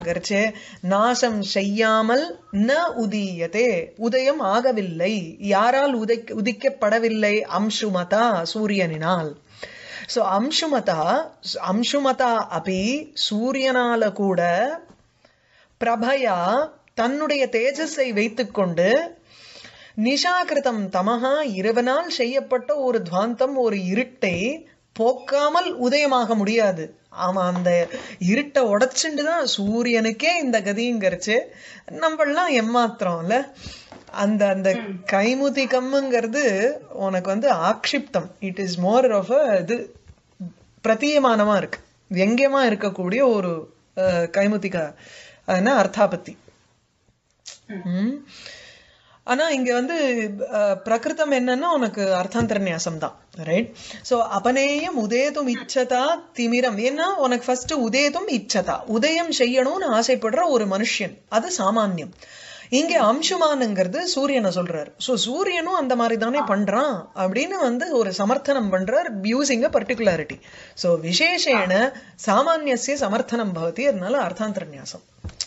கர்ச்சே நாசம் செய்யாமல் ந உதீயதே உதயம் ஆகவில்லை யாரால் உதிக்கப்படவில்லை அம்சுமதா சூரியனினால் சோ அம்சுமதா அபி சூரியனால கூட பிரபயா தன்னுடைய தேஜஸை வைத்துக்கொண்டு நிஷாகிருதம் தமஹா இரவனால் செய்யப்பட்ட ஒரு துவாந்தம் ஒரு இருட்டை போக்காமல் உதயமாக முடியாது அவன் அந்த இருட்டை உடைச்சுட்டுதான் சூரியனுக்கே இந்த கதிங்கிறச்சு நம்மளாம் ஏமாத்திரம் இல்ல அந்த அந்த கைமுதிகம்ங்கிறது உனக்கு வந்து ஆக்ஷிப்தம் இட் இஸ் மோர் ஆஃப் இது பிரதீயமானமா இருக்கு வெங்கியமா இருக்கக்கூடிய ஒரு கைமுதிக அர்த்தாபத்தி ஆனா இங்க வந்து பிரகிருதம் என்னன்னா உனக்கு அர்த்தாந்தர நியாசம் தான் ரைட் சோ அபநேயம் உதேதும் இச்சதா திமிரம் ஏன்னா உனக்கு ஃபர்ஸ்ட் உதேதும் இச்சதா உதயம் செய்யணும்னு ஆசைப்படுற ஒரு மனுஷன் அது சாமான்யம் இங்க அம்சுமானுங்கிறது சூரியனை சொல்றாரு சோ சூரியனும் அந்த மாதிரி தானே பண்றான் அப்படின்னு வந்து ஒரு சமர்த்தனம் பண்றார் யூசிங் அ பர்டிகுலாரிட்டி சோ விசேஷேன சாமானியசிய சமர்த்தனம் பவதி அதனால அர்த்தாந்தர நியாசம்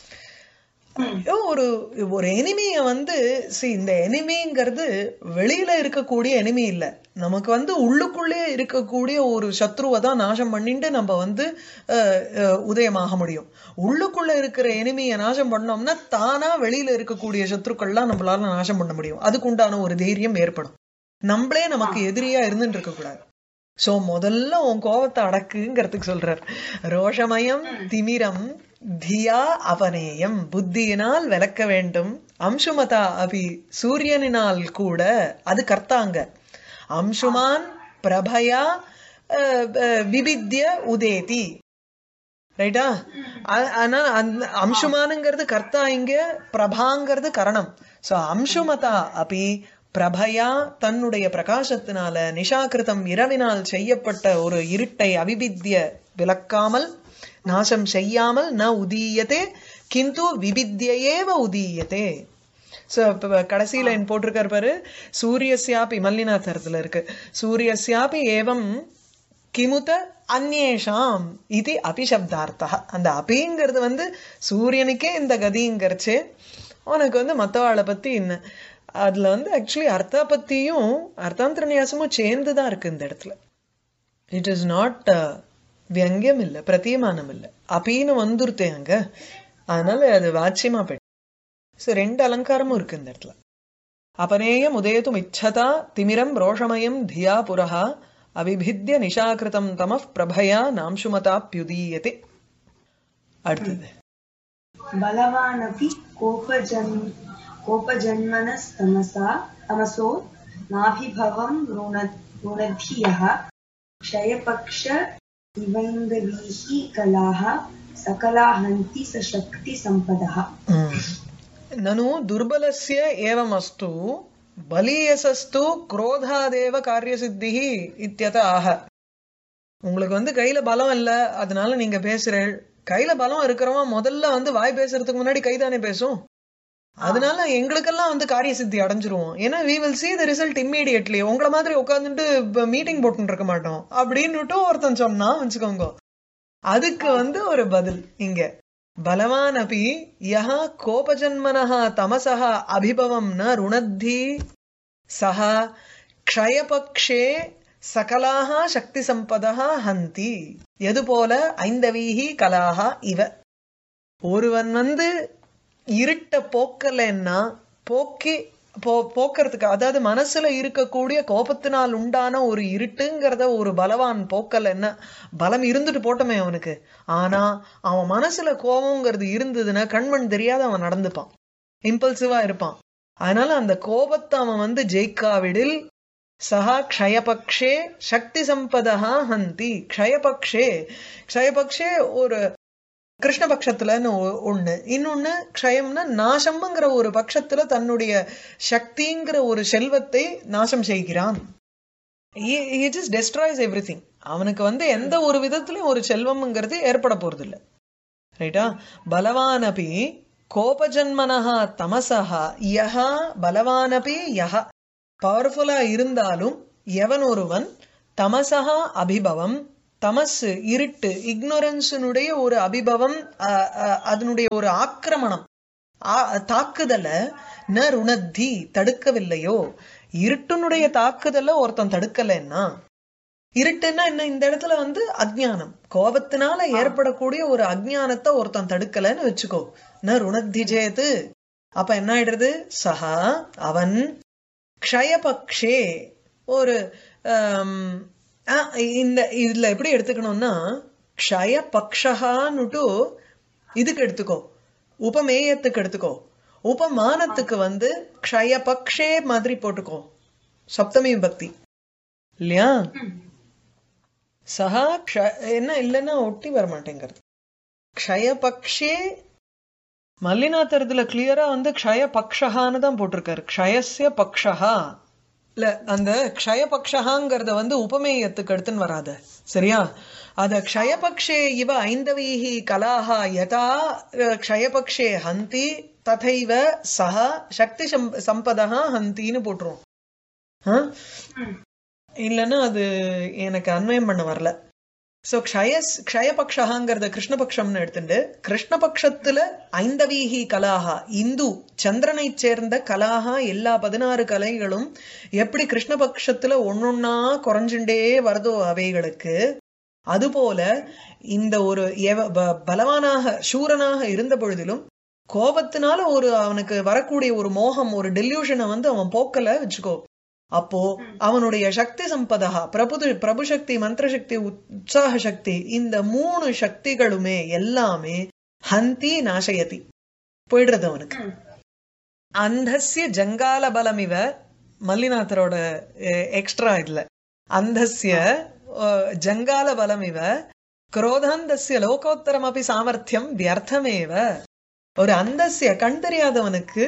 ஒரு ஒரு எனிமிய வந்து இந்த எனிமிங்கிறது வெளியில இருக்கக்கூடிய எனிமி இல்ல நமக்கு வந்து உள்ளுக்குள்ளே இருக்கக்கூடிய ஒரு சத்ருவை தான் நாசம் பண்ணிட்டு நம்ம வந்து உதயமாக முடியும் உள்ளுக்குள்ள இருக்கிற எனிமியை நாசம் பண்ணோம்னா தானா வெளியில இருக்கக்கூடிய சத்ருக்கள்லாம் நம்மளால நாசம் பண்ண முடியும் அதுக்குண்டான ஒரு தைரியம் ஏற்படும் நம்மளே நமக்கு எதிரியா இருந்துட்டு இருக்க கூடாது சோ முதல்ல உன் கோபத்தை அடக்குங்கிறதுக்கு சொல்றார் ரோஷமயம் திமிரம் தியா அபநேயம் புத்தியினால் விளக்க வேண்டும் அம்சுமதா அபி சூரியனினால் கூட அது கர்த்தாங்க அம்சுமான் பிரபயா விபித்ய உதேதி ரைட்டா ஆனா அந்த அம்சுமானுங்கிறது கர்த்தா இங்க பிரபாங்கிறது கரணம் சோ அம்சுமதா அபி பிரபயா தன்னுடைய பிரகாசத்தினால நிஷாகிருதம் இரவினால் செய்யப்பட்ட ஒரு இருட்டை அவிபித்ய விளக்காமல் நாசம் செய்யாமல் ந உதீயதே கிந்து விபித்யேவ உதீயதே சோ கடைசியில என் போட்டிருக்கார் பாரு சூரியஸ்யாபி மல்லிநாதத்துல இருக்கு சூரியஸ்யாபி ஏவம் கிமுத அந்நேஷாம் இது அபிசப்தார்த்தா அந்த அபிங்கிறது வந்து சூரியனுக்கே இந்த கதிங்கிறச்சு உனக்கு வந்து மத்தவாளை பத்தி என்ன அதுல வந்து ஆக்சுவலி அர்த்தாபத்தியும் அர்த்தாந்தர நியாசமும் சேர்ந்துதான் இருக்கு இந்த இடத்துல இட் இஸ் நாட் வியங்கியம் இல்ல பிரதீயமானம் இல்ல அப்பின்னு வந்துருத்தே அங்க அதனால அது வாட்சியமா போயிட்டு சோ ரெண்டு அலங்காரமும் இருக்கு இந்த இடத்துல அபநேயம் உதயத்தும் இச்சதா திமிரம் ரோஷமயம் தியா புரஹா அவிபித்ய நிஷாகிருதம் தம பிரபயா நாம்சுமதாப்யுதீயதே அடுத்தது பலவானபி கோபஜன்மனஸ்தமசோ நாபிபவம் ருணத்தியः க்ஷயபக்ஷ இவைந்தவீஹி கலாஹ சகலாஹந்தி சக்தி சம்பதः நனு துர்பலஸ்ய ஏவமஸ்து பலியசஸ்து குரோதாதேவ காரியசித்திஹி இத்யதஆஹ உங்களுக்கு வந்து கையில பலம் இல்ல அதனால நீங்க பேசுறீள் கையில பலம் இருக்கிறவன் முதல்ல வந்து வாய் பேசுறதுக்கு முன்னாடி கைதானே பேசும் அதனால எங்களுக்கெல்லாம் வந்து காரிய சித்தி அடைஞ்சிருவோம் ஏன்னா we will see the result immediately உங்களை மாதிரி உட்காந்துட்டு மீட்டிங் போட்டு இருக்க மாட்டோம் அப்படின்னுட்டு ஒருத்தன் சொன்னா வச்சுக்கோங்க அதுக்கு வந்து ஒரு பதில் இங்க பலவான் அபி யஹ கோபஜன்மனஹ தமசஹ அபிபவம் ந ருணத்தி சஹ க்ஷயபக்ஷே சகலாஹ சக்தி சம்பதஹ ஹந்தி எது போல ஐந்தவீஹி கலாஹ இவ ஒருவன் வந்து இருட்ட போக்கலன்னா போக்குறதுக்கு அதாவது மனசுல இருக்கக்கூடிய கோபத்தினால் உண்டான ஒரு இருட்டுங்கிறத ஒரு பலவான் போக்கல் என்ன பலம் இருந்துட்டு போட்டமே அவனுக்கு ஆனா அவன் மனசுல கோபம்ங்கிறது இருந்ததுன்னா கண்மண் தெரியாத அவன் நடந்துப்பான் இம்பல்சிவா இருப்பான் அதனால அந்த கோபத்தை அவன் வந்து ஜெயிக்காவிடில் சஹா க்ஷயபக்ஷே சக்தி சம்பதஹா ஹந்தி க்ஷயபக்ஷே ஒரு கிருஷ்ணபக்ஷத்துலன்னு ஒண்ணு இன்னொன்னு க்ஷயம்னா நாசம்ங்கிற ஒரு பட்சத்துல தன்னுடைய சக்திங்கிற ஒரு செல்வத்தை நாசம் செய்கிறான் he just destroys everything அவனுக்கு வந்து எந்த ஒரு விதத்திலும் ஒரு செல்வம்ங்கிறது ஏற்பட போறது இல்ல ரைட்டா பலவானபி கோபஜன்மனஹா தமசஹா யஹா பலவானபி யஹா பவர்ஃபுல்லா இருந்தாலும் எவன் ஒருவன் தமசஹா அபிபவம் தமஸ் இருட்டு இக்னோரன்ஸினுடைய ஒரு அபிபவம், அதனுடைய ஒரு ஆக்கிரமணம், தாக்குதல ந ருணத்தி தடுக்கவில்லையோ. இருட்டுனுடைய தாக்குதல ஒருத்தன் தடுக்கலைன்னா, இருட்டுன்னா என்ன, இந்த இடத்துல வந்து அஜ்ஞானம், கோபத்தினால ஏற்படக்கூடிய ஒரு அஜ்ஞானத்தை ஒருத்தன் தடுக்கலன்னு வச்சுக்கோ. ந ருணத்தி ஜேது, அப்ப என்ன ஆயிடுறது, சஹா அவன் க்ஷயபக்ஷே ஒரு இந்த இதுல எப்படி எடுத்துக்கணும்னா, க்ஷயபக்ஷகான்னுட்டு இதுக்கு எடுத்துக்கோ, உபமேயத்துக்கு எடுத்துக்கோ. உபமானத்துக்கு வந்து க்ஷயபக்ஷே மாதிரி போட்டுக்கோ, சப்தமி விபக்தி இல்லையா. சஹா என்ன இல்லைன்னா ஒட்டி வர மாட்டேங்கிறது. க்ஷயபக்ஷே மல்லிநாதர்துல கிளியரா வந்து க்ஷயபக்ஷகான்னு தான் போட்டிருக்காரு, க்ஷயஸ்ய பக்ஷஹா இல்ல. அந்த க்ஷயபக்ஷகாங்கிறத வந்து உபமேயத்துக்கு எடுத்துன்னு வராத, சரியா. அத க்ஷயபக்ஷே இவ ஐந்தவீஹி கலாஹா யதா க்ஷயபக்ஷே ஹந்தி ததைவ சஹ சக்தி சம்பதா ஹந்தின்னு போட்டுரும். இல்லைன்னா அது எனக்கு அன்வயம் பண்ண வரல. சோ க்ஷயபக்ஷகாங்கிறத கிருஷ்ணபக்ஷம்னு எடுத்துட்டு, கிருஷ்ணபக்ஷத்துல ஐந்தவீஹி கலாஹா இந்து சந்திரனை சேர்ந்த கலாஹா எல்லா 16 கலைகளும் எப்படி கிருஷ்ணபக்ஷத்துல ஒன்னொன்னா குறைஞ்சுட்டே வருதோ அவைகளுக்கு, அதுபோல இந்த ஒரு பலவானாக சூரனாக இருந்த பொழுதிலும் கோபத்தினால ஒரு அவனுக்கு வரக்கூடிய ஒரு மோகம், ஒரு டெல்யூஷனை வந்து அவன் போக்கல வச்சுக்கோ. அப்போ அவனுடைய சக்தி சம்பதா பிரபு சக்தி, மந்திர சக்தி, உற்சாக சக்தி, இந்த 3 சக்திகளுமே எல்லாமே ஹந்தி நாசயதி போயிடுறது அவனுக்கு. அந்தஸ்ய ஜங்கால பலமிவ, மல்லிநாதரோட எக்ஸ்ட்ரா இதுல, அந்தஸ்ய ஜங்கால பலமிவ குரோதாந்தஸ்ய லோகோத்தரம் அப்படி சாமர்த்தியம் வியர்த்தமேவ. ஒரு அந்தஸ்ய கண் தெரியாதவனுக்கு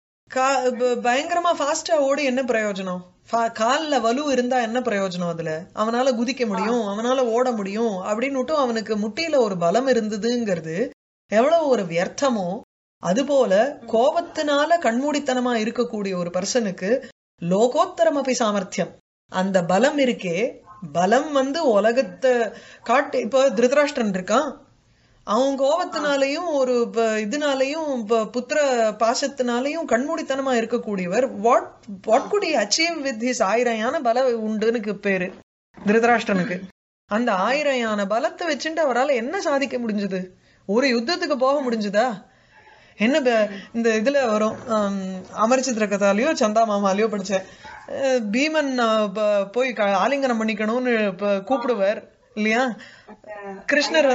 பயங்கரமா ஃபாஸ்டா ஓடி என்ன பிரயோஜனம், கால்ல வலு இருந்தா என்ன பிரயோஜனம், அதுல அவனால குதிக்க முடியும், அவனால ஓட முடியும் அப்படின்னுட்டும் அவனுக்கு முட்டியில ஒரு பலம் இருந்ததுங்கிறது எவ்வளவு ஒரு வியர்த்தமோ, அதுபோல கோபத்தினால கண்மூடித்தனமா இருக்கக்கூடிய ஒரு பர்சனுக்கு லோகோத்தரம் அப்படி சாமர்த்தியம், அந்த பலம் இருக்கே, பலம் வந்து உலகத்தை காட்டு. இப்ப திருதராஷ்டிரன் இருக்கான், அவன் கோபத்தினாலையும் ஒரு இதனாலையும் புத்திர பாசத்தினாலையும் கண்மூடித்தனமா இருக்கக்கூடியவர். What good he achieve with his 1000 யானை பல உண்டுன்னு பேரு திருதராஷ்டிரனுக்கு. அந்த 1000 யானை பலத்தை வச்சுட்டு அவரால் என்ன சாதிக்க முடிஞ்சது, ஒரு யுத்தத்துக்கு போக முடிஞ்சுதா என்ன. இந்த இதுல வரும் அமர்ச்சித்திர கதாலையோ சந்தா மாமாலையோ படிச்சேன், பீமன் போய் ஆலிங்கனம் பண்ணிக்கணும்னு கூப்பிடுவார் இல்லையா. கிருஷ்ணர்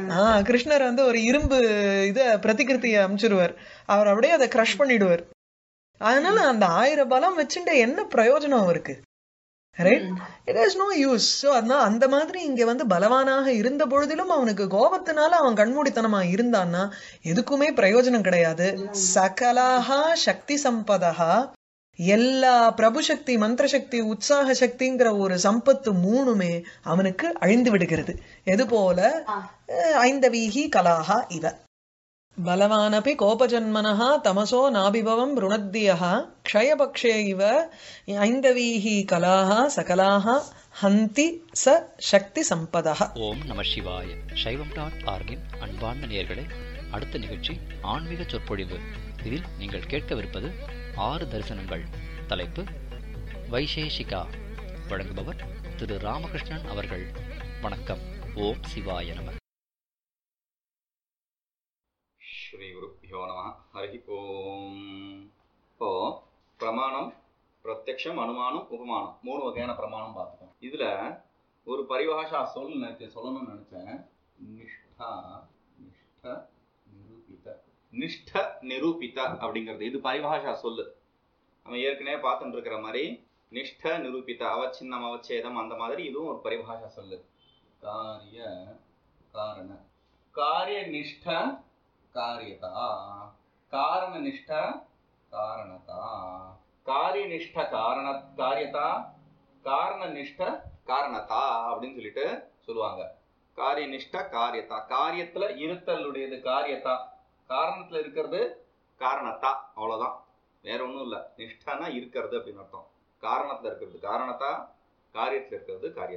வந்து ஒரு இரும்பு இத பிரதிகிருத்திய அமைச்சிருவார், அவர் அப்படியே அதை கிரஷ் பண்ணிடுவார். அதனால அந்த 1000 பலம் வச்சுட்டு என்ன பிரயோஜனம் அவருக்கு, right? It is no use. So அதனால அந்த மாதிரி இங்க வந்து பலவானாக இருந்த பொழுதிலும் அவனுக்கு கோபத்தினால அவன் கண்மூடித்தனமா இருந்தான்னா எதுக்குமே பிரயோஜனம் கிடையாது. சகலாஹா சக்தி சம்பதா, எல்லா பிரபு சக்தி, மந்திர சக்தி, உற்சாக சக்திங்கிற ஒரு சம்பத்து 3மே அவனுக்கு அழிந்து விடுகிறது. எது போல ஐந்தவீஹி கலாஹா இவ பலவானபி கோபஜன்மனஹா தமசோ நாபிபவம் ருணத்தியஹ க்ஷயபக்ஷே இவ ஐந்தவீஹி கலாஹா சகலாஹா ஹந்தி ச சக்தி சம்பதா. ஓம் நம சிவாய. சைவம்.org-இன் அன்பார்ந்த நேயர்களே, அடுத்த நிகழ்ச்சி ஆன்மீக சொற்பொழிவு. இதில் நீங்கள் கேட்கவிருப்பது 6 தரிசனங்கள். தலைப்பு வைசேஷிகா. வழங்குபவர் திரு ராமகிருஷ்ணன் அவர்கள். வணக்கம். ஓம் சிவாய நம. ஸ்ரீ குருப்யோ நம. ஹரி ஓம். இப்போ பிரமாணம், பிரத்யக்ஷம், அனுமானம், உபமானம் 3 வகையான பிரமாணம் பார்த்துக்கோம். இதுல ஒரு பரிபாஷா சொல்லணும்னு நினைச்சேன். நிஷ்ட நிரூபித அப்படிங்கிறது இது பரிபாஷா சொல்லு. நம்ம ஏற்கனவே பார்த்துட்டு இருக்கிற மாதிரி நிஷ்ட நிரூபித, அவச்சின்னம் அவச்சேதம், அந்த மாதிரி இதுவும் ஒரு பரிபாஷா சொல்லு. காரிய காரண காரிய நிஷ்ட காரியதா, காரண நிஷ்ட காரணதா, காரிய நிஷ்ட காரண காரியதா, காரண நிஷ்ட காரணதா அப்படின்னு சொல்லிட்டு சொல்லுவாங்க. காரிய நிஷ்ட காரியதா, காரியத்துல இருத்தலுடையது காரியதா, காரணத்துல இருக்கிறது காரணத்தா, அவ்வளவுதான், வேற ஒண்ணும் இல்ல. நிஷ்டானா இருக்கிறது அப்படின்னு அர்த்தம். காரணத்துல இருக்கிறது காரணத்தா, காரியத்துல இருக்கிறது காரியத்தா.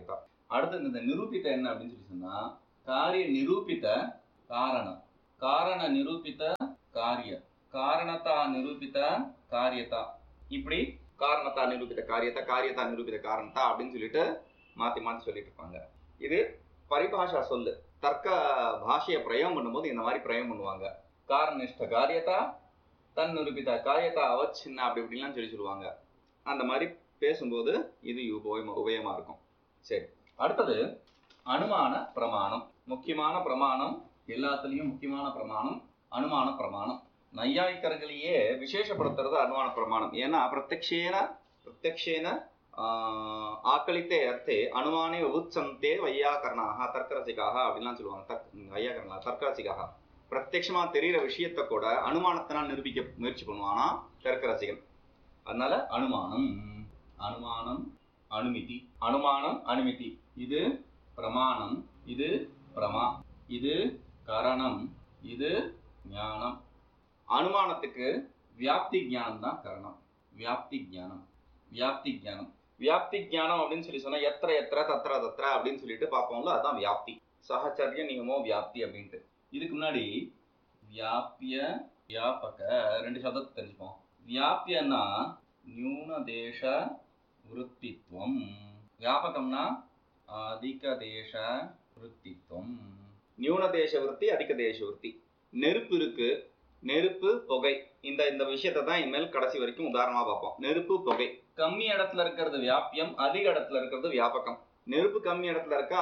அடுத்து இந்த நிரூபித்த என்ன அப்படின்னு சொல்லி சொன்னா காரிய நிரூபித்த காரணம், காரண நிரூபித்த காரிய, காரணத்தா நிரூபித்த காரியத்தா, இப்படி காரணத்தா நிரூபித்த காரியத்தா, காரியத்தா நிரூபித்த காரணத்தா அப்படின்னு சொல்லிட்டு மாத்தி மாத்தி சொல்லிட்டு இருப்பாங்க. இது பரிபாஷா சொல்லு. தர்க்க பாஷையை பிரயோகம் பண்ணும்போது இந்த மாதிரி பிரயோகம் பண்ணுவாங்க. காரணனிஷ்ட காரியத்தா, தன் நிரூபித்த காரியத்தா, அவச்சின்ன அப்படி இப்படிலாம் சொல்லுவாங்க. அந்த மாதிரி பேசும்போது இது உபயமா இருக்கும். சரி, அடுத்தது அனுமான பிரமாணம். முக்கியமான பிரமாணம், எல்லாத்துலயும் முக்கியமான பிரமாணம் அனுமான பிரமாணம். நையாயிக்கர்களையே விசேஷப்படுத்துறது அனுமான பிரமாணம். ஏன்னா பிரத்யக்ஷேன ஆக்களித்தே அர்த்தே அனுமானே உச்சந்தே வையாகரணாக தர்க்கரசிகாக அப்படின்லாம் சொல்லுவாங்க. வையாகரணா தர்க்கரசிகாக பிரத்யட்சமா தெரிகிற விஷயத்த கூட அனுமானத்தினால் நிரூபிக்க முயற்சி பண்ணுவானா தர்க்கரசிகன். அதனால அனுமானம், அனுமானம் அனுமிதி, அனுமானம் அனுமிதி. இது பிரமாணம், இது பிரமா, இது கரணம், இது ஞானம். அனுமானத்துக்கு வியாப்தி ஞானம் தான் கரணம். வியாப்தி ஞானம், வியாப்தி ஞானம், வியாப்தி ஞானம் அப்படின்னு சொல்லி சொன்னா எத்திர எத்திர தத்திர தத்திர அப்படின்னு சொல்லிட்டு பார்ப்போம்ல, அதுதான் வியாப்தி. சஹச்சரிய நியமோ வியாப்தி அப்படின்ட்டு. இதுக்கு முன்னாடி வியாபிய வியாபக ரெண்டு சப்தத்தை தெரிஞ்சுப்போம். வியாபியன்னா நியூன தேச விருத்தித்வம், வியாபகம்னா அதிக தேச விருத்தித்வம். நியூன தேச விருத்தி, அதிக தேச விருத்தி. நெருப்பு இருக்கு, நெருப்பு புகை, இந்த விஷயத்தை தான் இனிமேல் கடைசி வரைக்கும் உதாரணமா பார்ப்போம். நெருப்பு புகை, கம்மி இடத்துல இருக்கிறது வியாபியம், அதிக இடத்துல இருக்கிறது வியாபகம். நெருப்பு கம்மி இடத்துல இருக்கா,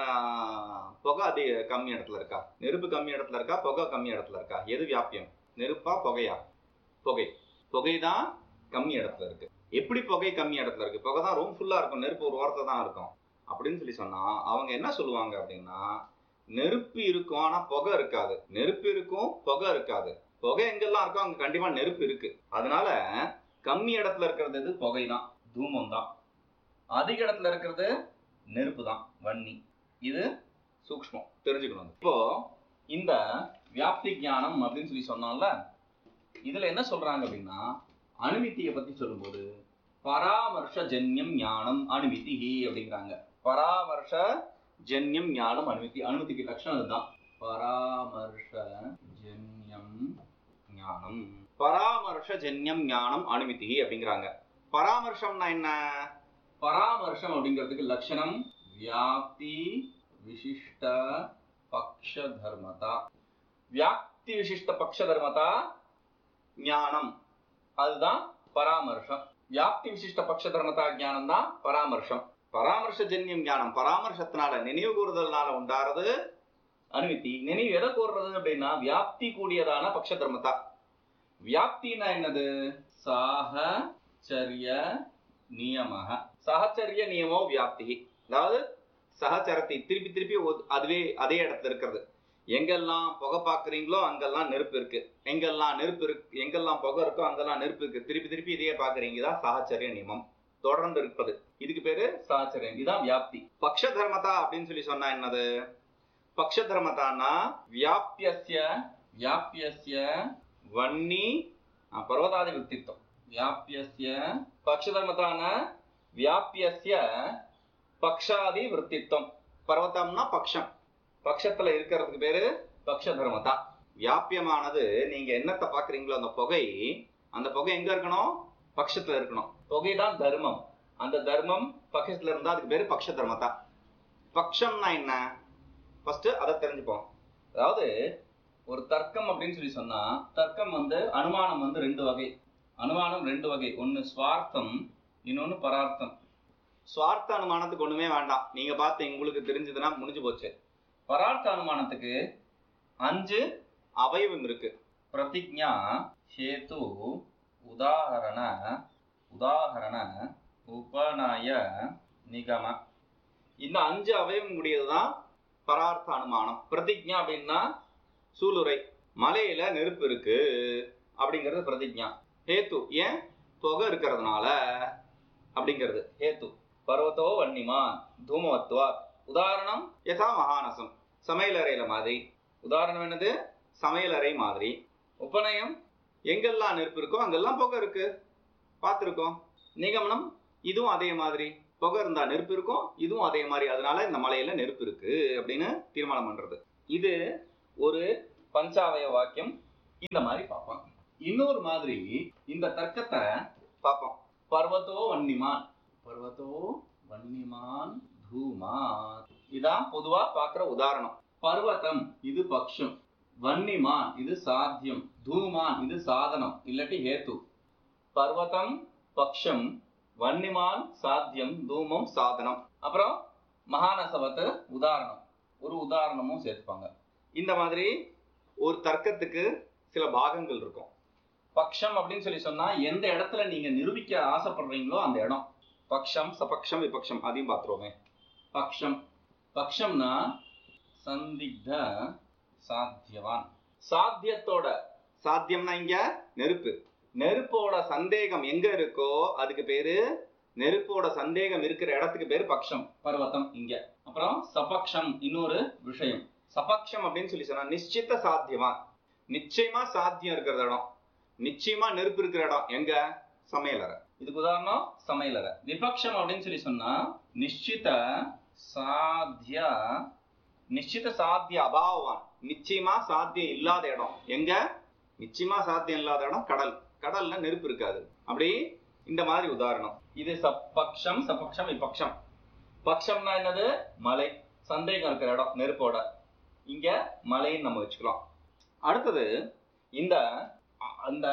புகை கம்மி இடத்துல இருக்கா? நெருப்பு கம்மி இடத்துல இருக்கா, புகை கம்மி இடத்துல இருக்கா? எது வியாபியம்? நெருப்பா புகையா? புகை. புகைதான் கம்மி இடத்துல இருக்கு. எப்படி புகை கம்மி இடத்துல இருக்கு? புகை தான் ரூம் ஃபுல்லா இருக்கும், நெருப்பு ஒரு ஓரத்தை தான் இருக்கும் அப்படின்னு சொல்லி சொன்னா அவங்க என்ன சொல்லுவாங்க அப்படின்னா, நெருப்பு இருக்கும் ஆனா புகை இருக்காது, நெருப்பு இருக்கும் புகை இருக்காது. புகை எங்கெல்லாம் இருக்கோ அங்க கண்டிப்பா நெருப்பு இருக்கு. அதனால கம்மி இடத்துல இருக்கிறது எது? புகை தான், தூமம் தான். அதிக இடத்துல இருக்கிறது நெருப்பு தான், வன்னி. இது சூக்ஷ்மம், தெரிஞ்சுக்கணும். இப்போ இந்த வியாப்தி ஞானம் அப்படின்னு சொல்லி சொன்னால இதுல என்ன சொல்றாங்க அப்படின்னா, அனுமித்தியை பத்தி சொல்லும்போது பராமர்ஷ ஜன்யம் ஞானம் அனுமிதி அப்படிங்கிறாங்க. பராமர்ஷ ஜன்யம் ஞானம் அனுமிதி. அனுமதிக்கு லட்சணம் இதுதான், பராமர்ஷ ஜன்யம் ஞானம். பராமர்ஷ ஜன்யம் ஞானம் அனுமிதி அப்படிங்கிறாங்க. பராமர்ஷம்னா என்ன? பராமர்ஷம் அப்படிங்கிறதுக்கு லட்சணம் வியாப்தி விசிஷ்ட பக்ஷ தர்மதா. வியாப்தி விசிஷ்ட பக்ஷ தர்மதா ஞானம், அதுதான் பராமர்ஷம். வியாப்தி விசிஷ்ட பக்ஷ தர்மதா ஞானம் தான் பராமர்ஷம். பராமர்ஷ ஜன்யம் ஞானம், பராமர்ஷத்தினால நினைவு கூறுதல்னால உண்டாறது அனுமிதி. நினைவு எதை கூறுறது அப்படின்னா வியாப்தி கூடியதான பக்ஷ தர்மதா. வியாப்தினா என்னது? சாஹச்சரிய நியமஹ. சஹச்சரிய நியமோ வியாப்தி. அதாவது சஹச்சரத்தை திருப்பி திருப்பி அதுவே அதே இடத்துல இருக்கிறது. எங்கெல்லாம் புகை பார்க்குறீங்களோ அங்கெல்லாம் நெருப்பு இருக்கு, எங்கெல்லாம் நெருப்பு இருக்கு, எங்கெல்லாம் புகை இருக்கோ அங்கெல்லாம் நெருப்பு இருக்கு. திருப்பி திருப்பி இதையே பார்க்குறீங்க தான் சஹச்சரிய நியமம், தொடர்ந்து இருப்பது. இதுக்கு பேரு சஹச்சரியம். இதுதான் வியாப்தி. பக்ஷ தர்மதா அப்படின்னு சொல்லி சொன்னா என்னது? பக்ஷ தர்மதான்னா வியாபியஸ்ய வன்னி பர்வதாதி விருத்தித்வம். வியாபியஸ்ய பக்ஷ தர்மதான வியாபியஸ்ய பக்ஷாதி விருத்தித்வம். பர்வதம்னா பக்ஷம், பக்ஷத்துல இருக்கிறதுக்கு பேரு பக்ஷ தர்மதா. வியாபியமானது நீங்க என்னத்தை பாக்குறீங்களோ அந்த புகை எங்க இருக்கணும்? பக்ஷத்துல இருக்கணும். புகைதான் தர்மம், அந்த தர்மம் பக்ஷத்துல இருந்தா அதுக்கு பேரு பக்ஷ தர்மதா. பக்ஷம்னா என்ன? ஃபர்ஸ்ட் அதை தெரிஞ்சுப்போம். அதாவது ஒரு தர்க்கம் அப்படின்னு சொல்லி சொன்னா, தர்க்கம் அனுமானம் ரெண்டு வகை. அனுமானம் ரெண்டு வகை, ஒன்னு ஸ்வார்த்தம், இன்னொன்னு பரார்த்தம். ஸ்வார்த்த அனுமானத்துக்கு ஒண்ணுமே வேண்டாம், நீங்க பார்த்து உங்களுக்கு தெரிஞ்சதுன்னா முடிஞ்சு போச்சு. பரார்த்த அனுமானத்துக்கு 5 அவயவம் இருக்கு. பிரதிஜ்ஞா, ஹேது, உதாரண, உபநய, நிகம. இந்த 5 அவயவம் கூடியதுதான் பரார்த்த அனுமானம். பிரதிஜ்ஞா அப்படின்னா சூளுரை, மலையில நெருப்பு இருக்கு அப்படிங்கிறது பிரதிஜ்ஞா. ஹேத்து, ஏன்? புகை இருக்கிறதுனால அப்படிங்கிறது ஹேத்து. பர்வத்தோ வன்னிமா தூமவத்வா. உதாரணம் யதா மகானசம், சமையலறையில மாதிரி. உதாரணம் என்னது? சமையலறை மாதிரி. உபநயம், எங்கெல்லாம் நெருப்பு இருக்கோ அங்கெல்லாம் புகை இருக்கு, பார்த்துருக்கோம். நிகமனம், இதுவும் அதே மாதிரி. புகை இருந்தா நெருப்பு இருக்கும், இதுவும் அதே மாதிரி, அதனால இந்த மலையில நெருப்பு இருக்கு அப்படின்னு தீர்மானம் பண்றது. இது ஒரு பஞ்சாவய வாக்கியம். இந்த மாதிரி பார்ப்போம். இன்னொரு மாதிரி இந்த தர்க்கத்தை பார்ப்போம். பர்வதோ வன்னிமான், பர்வதோ வன்னிமான் தூமான், இதான் பொதுவா பார்க்கிற உதாரணம். பர்வதம் இது பக்ஷம், வன்னிமான் இது சாத்தியம், தூமான் இது சாதனம் இல்லாட்டி ஹேத்து. பர்வதம் பக்ஷம், வன்னிமான் சாத்தியம், தூமம் சாதனம். அப்புறம் மகானசவத்து உதாரணம், ஒரு உதாரணமும் சேர்த்துப்பாங்க. இந்த மாதிரி ஒரு தர்க்கத்துக்கு சில பாகங்கள் இருக்கும். பக்ஷம் அப்படின்னு சொல்லி சொன்னா எந்த இடத்துல நீங்க நிரூபிக்க ஆசைப்படுறீங்களோ அந்த இடம். பக்ஷம், சபக்ஷம், விபக்ஷம், அதையும் பார்த்துருவோமே. பக்ஷம், பக்ஷம்னா சந்திக்த சாத்தியவான், சாத்தியத்தோட, சாத்தியம்னா இங்க நெருப்பு, நெருப்போட சந்தேகம் எங்க இருக்கோ அதுக்கு பேரு, நெருப்போட சந்தேகம் இருக்கிற இடத்துக்கு பேரு பக்ஷம், பர்வதம் இங்க. அப்புறம் சபக்ஷம் இன்னொரு விஷயம். சபக்ஷம் அப்படின்னு சொல்லி சொன்னா நிச்சித்த சாத்தியவான், நிச்சயமா சாத்தியம் இருக்கிற இடம், நிச்சயமா நெருப்பு இருக்கிற இடம் எங்க, சமையலறை. இதுக்கு உதாரணம் சமையலறை. விபக்ஷம் அப்படின்னு சொல்லி சொன்னா நிச்சித சாத்திய, நிச்சித சாத்திய அபாவான், நிச்சயமா சாத்தியம் இல்லாத இடம் எங்க, நிச்சயமா சாத்தியம் இல்லாத இடம் கடல், கடல்ல நெருப்பு இருக்காது. அப்படி இந்த மாதிரி உதாரணம். இது சப்பக்ஷம், சபக்ஷம், விபக்ஷம். பக்ஷம்னா என்னது, மலை, சந்தேகம் இருக்கிற இடம் நெருப்போட, இங்க மலைன்னு நம்ம வச்சுக்கலாம். அடுத்தது இந்த அந்த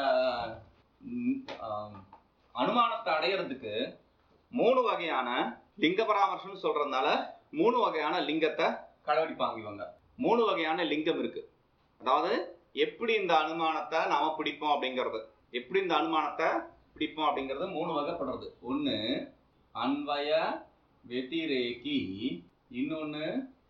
அனுமானத்தை அடையிறதுக்கு 3 வகையான லிங்க பராமர்சம் சொல்றதுனால 3 வகையான லிங்கத்தை கடைபிடிப்பாங்க இவங்க. 3 வகையான லிங்கம் இருக்கு. அதாவது எப்படி இந்த அனுமானத்தை நாம பிடிப்போம் அப்படிங்கிறது, எப்படி இந்த அனுமானத்தை பிடிப்போம் அப்படிங்கிறது 3 வகைப்படுறது. ஒண்ணு அன்வய வெதிரேகி, இன்னொன்னு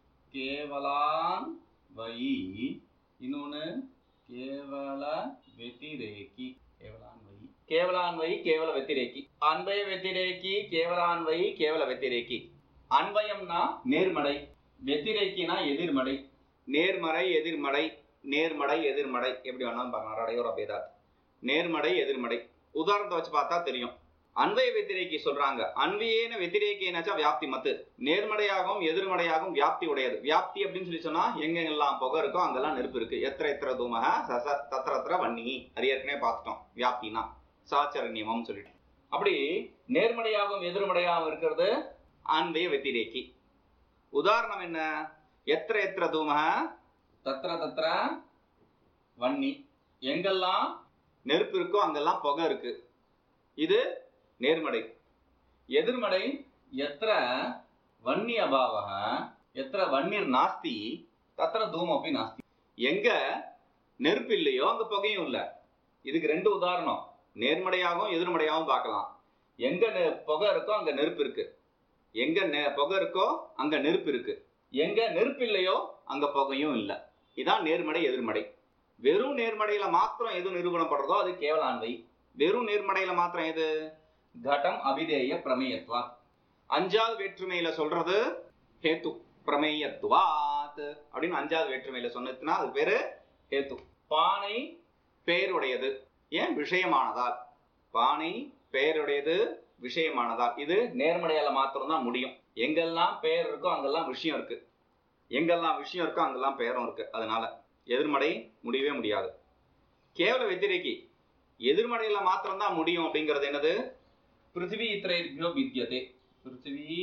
கேவலான் வை, இன்னொன்னு கேவல வெதிரேகி. கேவலான்வை, கேவலான்வை, கேவல வெத்திரேக்கி. அன்வய வெத்திரேக்கி, கேவலான்வை, கேவல வெத்திரேக்கி. அன்வயம்னா நேர்மறை, வெத்திரேக்கினா எதிர்மறை. நேர்மறை எதிர்மறை, நேர்மறை எதிர்மறை எப்படி வேணாலும் பார்க்கலாம். ரடையோர பேதாத், நேர்மறை எதிர்மறை. உதாரணத்தை வச்சு பார்த்தா தெரியும். அன்வய வெத்திரேக்கி சொல்றாங்க, அன்வியேன வெத்திரேக்கினாச்சா வியாப்தி மத்து, நேர்மறையாகவும் எதிர்மறையாகவும் வியாப்தி உடையது. வியாப்தி அப்படின்னு சொல்லி சொன்னா எங்கெல்லாம் புகை இருக்கோ அங்கெல்லாம் நெருப்பு இருக்கு. எத்திர எத்திர தூமக தத்திர வன்னி, அது ஏற்கனவே பார்த்துட்டோம். வியாப்தினா சாச்சரண்யமம் சொல்லிட்டு. அப்படி நேர்மறையாகவும் எதிர்மறையாகவும் இருக்கிறது அன்வய வெத்திரேக்கி. உதாரணம் என்ன, எத்திர எத்திர தூமக தத்திர தத்திர வன்னி, எங்கெல்லாம் நெருப்பு இருக்கோ அங்கெல்லாம் புகை இருக்கு. இது நேர்மறை. எதிர்மறை எத்திர வன்னி அபாவக எத்திர வன்னிர் நாஸ்தி தத்திர தூமப்பி நாஸ்தி, எங்க நெருப்பு இல்லையோ அங்க புகையும் இல்லை. இதுக்கு 2 உதாரணம், நேர்மறையாகவும் எதிர்மறையாகவும் பார்க்கலாம். எங்க புகை இருக்கோ அங்க நெருப்பு இருக்கு, எங்க புகை இருக்கோ அங்க நெருப்பு இருக்கு, எங்க நெருப்பு இல்லையோ அங்க புகையும் இல்லை. இதான் நேர்மறை எதிர்மறை. வெறும் நேர்மறையில மாத்திரம் எது நிரூபணப்படுறதோ அது கேவலான்வை. வெறும் நேர்மறையில மாத்திரம் எது, கடம் அபிதேய பிரமேயத்வா. 5வது வேற்றுமையில சொல்றது ஹேத்து பிரமேயத்துவாத் அப்படின்னு 5வது வேற்றுமையில சொன்னதுன்னா அது பேரு ஹேத்து. பானை பெயருடையது, ஏன் விஷயமானதால். பானை பெயருடையது விஷயமானதால். இது நேர்மறையால மாத்திரம் தான் முடியும். எங்கெல்லாம் பெயர் இருக்கோ அங்கெல்லாம் விஷயம் இருக்கு, எங்கெல்லாம் விஷயம் இருக்கோ அங்கெல்லாம் பெயரும் இருக்கு. அதனால எதிர்மறை முடியவே முடியாது. கேவல வெத்திரேக்கி, எதிர்மறையில மாத்திரம் தான் முடியும். அப்படிங்கிறது என்னது, பிருத்திவி இத்தரேபியோ வித்யதே, பிருத்திவி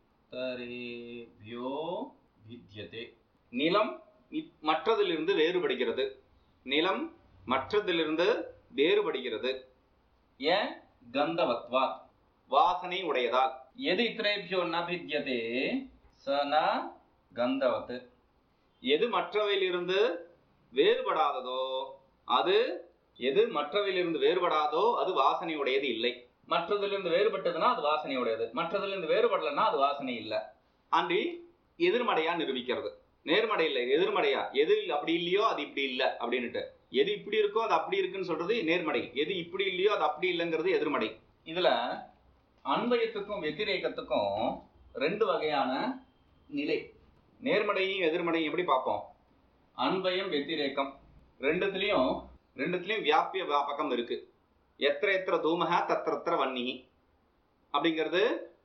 தரேபியோ வித்யதே. நிலம் மற்றதிலிருந்து வேறுபடுகிறது, நிலம் மற்றதிலிருந்து வேறுபடுகிறது. ஏன், கந்தவத்வா வாசனை உடையதால். எது இத்தரேபியோ ந வித்யதே சன கந்தவத், எது மற்றவையிலிருந்து வேறுபடாததோ அது, எது மற்றவையிலிருந்து வேறுபடாதோ அது வாசனை உடையது இல்லை. மற்றதிலிருந்து வேறுபட்டதுன்னா அது வாசனை உடையது, மற்றதிலிருந்து வேறுபடலன்னா அது வாசனை இல்லை. அன்றி எதிர்மறையா நிரூபிக்கிறது. நேர்மடை இல்லை, எதிர்மறையா, எது அப்படி இல்லையோ அது இப்படி இல்லை அப்படின்னுட்டு. எது இப்படி இருக்கோ அது அப்படி இருக்குன்னு சொல்றது நேர்மடை, எது இப்படி இல்லையோ அது அப்படி இல்லைங்கிறது எதிர்மடை. இதுல அன்வயத்துக்கும் வெத்திரேகத்துக்கும் 2 வகையான நிலை. நேர்மடையும் எதிர்மடையும் எப்படி பார்ப்போம், அன்வயம் வெத்திரேகம் ரெண்டுத்திலையும் வியாபிய வியாபகம் இருக்கு. எத்திர எத்திர தூமக தத்திர வன்னி அப்படிங்கிறது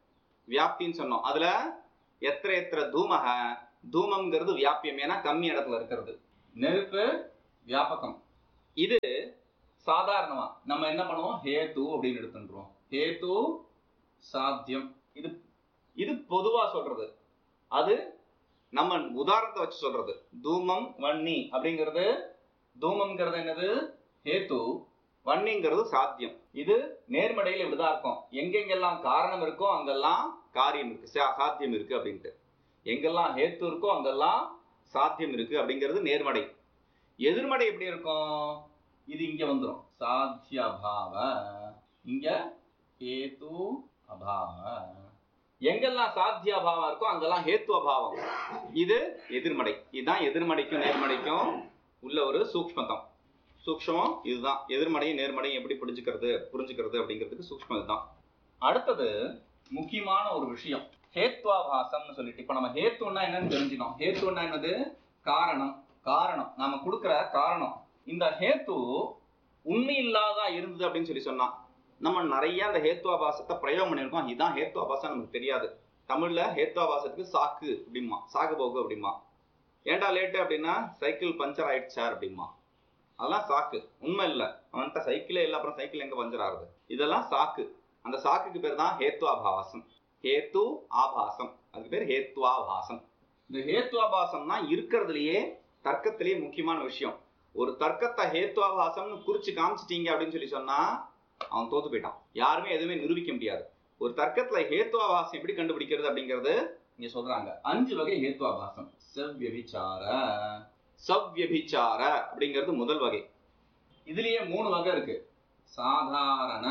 வியாப்தின்னு சொன்னோம். அதுல எத்திர எத்திர தூமக, தூமம்ங்கிறது வியாபியம், ஏன்னா கம்மி இடத்துல இருக்கிறது. நெருப்பு வியாபகம். இது சாதாரணமா நம்ம என்ன பண்ணுவோம், ஹேத்து அப்படின்னு எடுத்துன்றோம். ஹேத்து சாத்தியம், இது இது பொதுவா சொல்றது. அது நம்ம உதாரணத்தை வச்சு சொல்றது. தூமம் வன்னி அப்படிங்கிறது, தூமம்ங்கிறது என்னது ஹேத்து, வன்னிங்கிறது சாத்தியம். இது நேர்மடையில் இப்படிதான் இருக்கும். எங்கெங்கெல்லாம் காரணம் இருக்கோ அங்கெல்லாம் காரியம் இருக்கு, சாத்தியம் இருக்கு அப்படின்ட்டு. எங்கெல்லாம் ஹேத்து இருக்கோ அங்கெல்லாம் சாத்தியம் இருக்கு அப்படிங்கிறது நேர்மடை. எதிர்மடை எப்படி இருக்கும், இது இங்க வந்துடும். சாத்திய அபாவ, இங்க ஹேத்து அபாவ. எங்கெல்லாம் சாத்திய அபாவம் இருக்கோ அங்கெல்லாம் ஹேத்து அபாவம். இது எதிர்மடை. இதுதான் எதிர்மடைக்கும் நேர்மடைக்கும் உள்ள ஒரு சூக்ஷ்மதம். சூக்ஷ்மம் இதுதான். எதிர்மடையும் நேர்மடையும் எப்படி புரிஞ்சுக்கிறது அப்படிங்கிறதுக்கு சூக்ஷ்மம் இதுதான். அடுத்தது முக்கியமான ஒரு விஷயம், ஹேத்வாபாசம்னு சொல்லிட்டு. இப்ப நம்ம ஹேத்துன்னா என்னன்னு தெரிஞ்சுக்கணும். ஹேத்துன்னா என்னது, காரணம். காரணம் நாம கொடுக்கிற காரணம். இந்த ஹேத்து உண்மை இல்லாதா இருந்தது அப்படின்னு சொன்னா நம்ம நிறைய அந்த ஹேத்வாபாசத்தை பிரயோகம் பண்ணியிருக்கோம். இதுதான் ஹேத்வாபாசம், நமக்கு தெரியாது. தமிழ்ல ஹேத்வாபாசத்துக்கு சாக்கு அப்படிமா, சாகு போகு அப்படிமா. ஏன்டா லேட்டு அப்படின்னா சைக்கிள் பஞ்சர் ஆயிடுச்சா அப்படிமா. அதெல்லாம் சாக்கு, உண்மை இல்லை. அவன்கிட்ட சைக்கிளே இல்லை, அப்புறம் சைக்கிள் எங்க பஞ்சர் ஆகுது. இதெல்லாம் சாக்கு. அந்த சாக்குக்கு பேர் தான் ஹேத்வாபாசம். ஹேத்து ஆபாசம், அதுக்கு பேர் ஹேத்வாபாசம். இந்த ஹேத்வாபாசம்னா இருக்கிறதுலயே தர்க்கத்திலேயே முக்கியமான விஷயம். ஒரு தர்க்கத்தை ஹேத்வாபாசம்னு குறிச்சு காமிச்சிட்டீங்க அப்படின்னு சொன்னா அவன் தோத்து போயிட்டான். யாருமே எதுவுமே நிரூபிக்க முடியாது. ஒரு தர்க்கத்துல ஹேத்வாபாசம் எப்படி கண்டுபிடிக்கிறது அப்படிங்கிறது இங்க சொல்றாங்க. 5 வகை ஹேத்வாபாசம். சவ்யபிச்சார, சவ்யபிச்சார அப்படிங்கிறது முதல் வகை. இதுலயே 3 வகை இருக்கு. சாதாரண,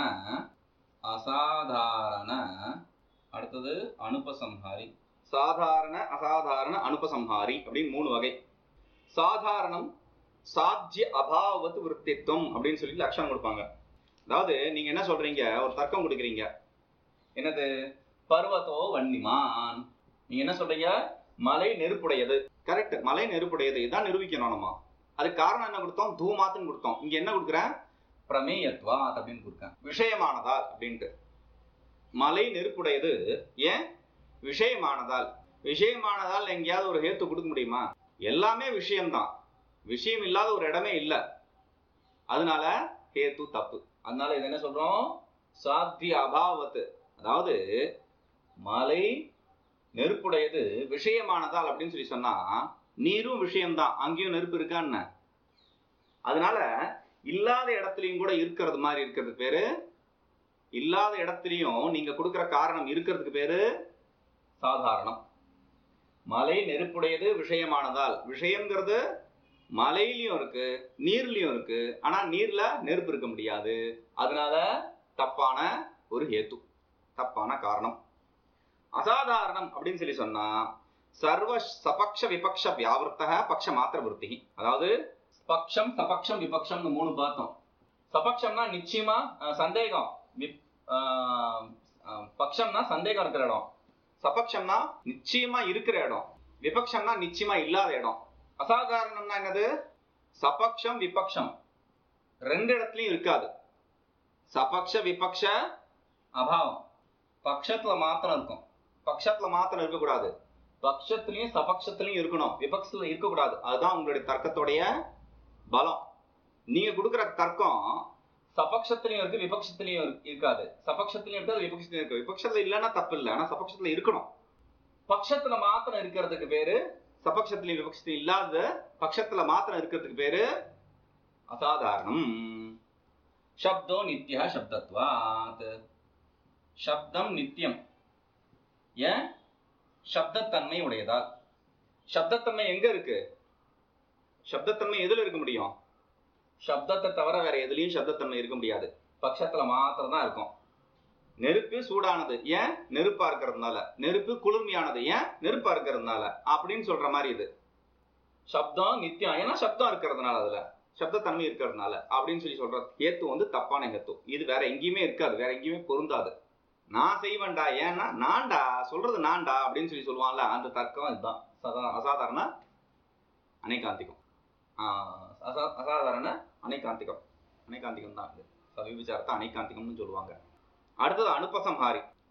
அசாதாரண, அடுத்தது அனுபசம்ஹாரி. சாதாரண, அசாதாரண, அனுபசம்ஹாரி அப்படின்னு 3 வகை. சாதாரணம் சாத்திய அபாவத்து விருத்தித்துவம் அப்படின்னு சொல்லி லட்சணம் கொடுப்பாங்க. அதாவது நீங்க என்ன சொல்றீங்க, ஒரு தர்க்கம் கொடுக்குறீங்க. என்னது, பர்வதோ வன்னிமான். நீங்க என்ன சொல்றீங்க, மலை நெருப்புடையது. கரெக்ட், மலை நெருப்புடையது. இதான் நிரூபிக்கணும் நம்ம. அதுக்கு காரணம் என்ன கொடுத்தோம், தூமாத்துன்னு கொடுத்தோம். இங்க என்ன கொடுக்குறேன், பிரமேயத்வா அப்படின்னு கொடுக்குறேன், விஷயமானதால் அப்படின்ட்டு. மலை நெருப்புடையது ஏன், விஷயமானதால். விஷயமானதால் எங்கேயாவது ஒரு ஹேத்து கொடுக்க முடியுமா? எல்லாமே விஷயம்தான். விஷயம் இல்லாத ஒரு இடமே இல்லை. அதனால ஹேத்து தப்பு. அதனால இது என்ன சொல்றோம், சாத்திய அபாவத்து. அதாவது மலை நெருப்புடையது விஷயமானதால் அப்படின்னு சொன்னா நீரும் விஷயம்தான், அங்கேயும் நெருப்பு இருக்கான்னு. அதனால இல்லாத இடத்துலயும் கூட இருக்கிறது மாதிரி இருக்கிறது பேரு, இல்லாத இடத்துலயும் நீங்க கொடுக்கிற காரணம் இருக்கிறதுக்கு பேரு சாதாரணம். மலை நெருப்புடையது விஷயமானதால். விஷயம்ங்கிறது மலையிலயும் இருக்கு, நீர்லயும் இருக்கு. ஆனா நீர்ல நெருப்பு இருக்க முடியாது. அதனால தப்பான ஒரு ஹேத்து, தப்பான காரணம். அசாதாரணம் அப்படின்னு சொன்னா சர்வ சபக்ஷ விபக்ஷ வியாவிருத்தக பக்ஷ மாத்திர விருத்தி. அதாவது பக்ஷம், சபக்ஷம், விபக்ஷம்னு 3 பார்த்தோம். சபக்ஷம்னா நிச்சயமா சந்தேகம், பக்ஷம்னா சந்தேகம் இருக்கிற இடம், சபக்ஷம்னா நிச்சயமா இருக்கிற இடம், விபக்ஷம்னா நிச்சயமா இல்லாத இடம். அசாதாரணம்னா என்னது, சபக்ஷம் விபக்ஷம் 2 இடத்துலயும் இருக்காது. சபக்ஷ விபக்ஷ அபாவம், பக்ஷத்துல மாத்திரம் இருக்கும். பக்ஷத்துல மாத்திரம் இருக்கக்கூடாது, பக்ஷத்திலையும் சபக்ஷத்திலையும் இருக்கணும், விபக்ஷத்துல இருக்கக்கூடாது. அதுதான் உங்களுடைய தர்க்கத்துடைய பலம். நீங்க கொடுக்குற தர்க்கம் சபக்ஷத்திலையும் இருக்கு, விபக்ஷத்திலையும் இருக்காது. சபக்ஷத்திலையும் இருக்காது, விபக்ஷத்திலையும் இருக்கு. விபக்ஷத்துல இல்லைன்னா தப்பு இல்லை, ஆனா சபக்ஷத்துல இருக்கணும். பக்ஷத்துல மாத்திரம் இருக்கிறதுக்கு பேரு சபக்ஷத்திலையும் விபக்ஷத்திலையும் இல்லாத பட்சத்துல மாத்திரம் இருக்கிறதுக்கு பேரு அசாதாரணம். சப்தோ நித்யா சப்தத்வாத். சப்தம் நித்தியம் ஏன், சப்தத்தன்மை உடையதால். சப்தத்தன்மை எங்க இருக்கு, சப்தத்தன்மை எதுல இருக்க முடியும், சப்தத்தை தவிர வேற எதுலயும் சப்தத்தன்மை இருக்க முடியாது. பட்சத்துல மாத்திரம் தான் இருக்கும். நெருப்பு சூடானது ஏன், நெருப்பா இருக்கிறதுனால. நெருப்பு குளிர்மையானது ஏன், நெருப்பா இருக்கிறதுனால அப்படின்னு சொல்ற மாதிரி இது. சப்தம் நித்தியம் ஏன்னா சப்தம் இருக்கிறதுனால, அதுல சப்தத்தன்மை இருக்கிறதுனால அப்படின்னு சொல்ற ஹேத்து தப்பான ஹேத்து. இது வேற எங்கேயுமே இருக்காது, வேற எங்கேயுமே பொருந்தாது. நான் செய்வேன்டா, ஏன்னா நான்டா சொல்றது நான்டா அப்படின்னு சொல்லுவான்ல, அந்த தர்க்கம் இதுதான். அசாதாரண அனைகாந்திகம். அசாதாரண அனைகாந்திகம், அனைகாந்திகம் தான் இது. சவிவிசாரத்தை அனைகாந்திகம்னு சொல்லுவாங்க. அடுத்தது அனுபசம்ஹாரி.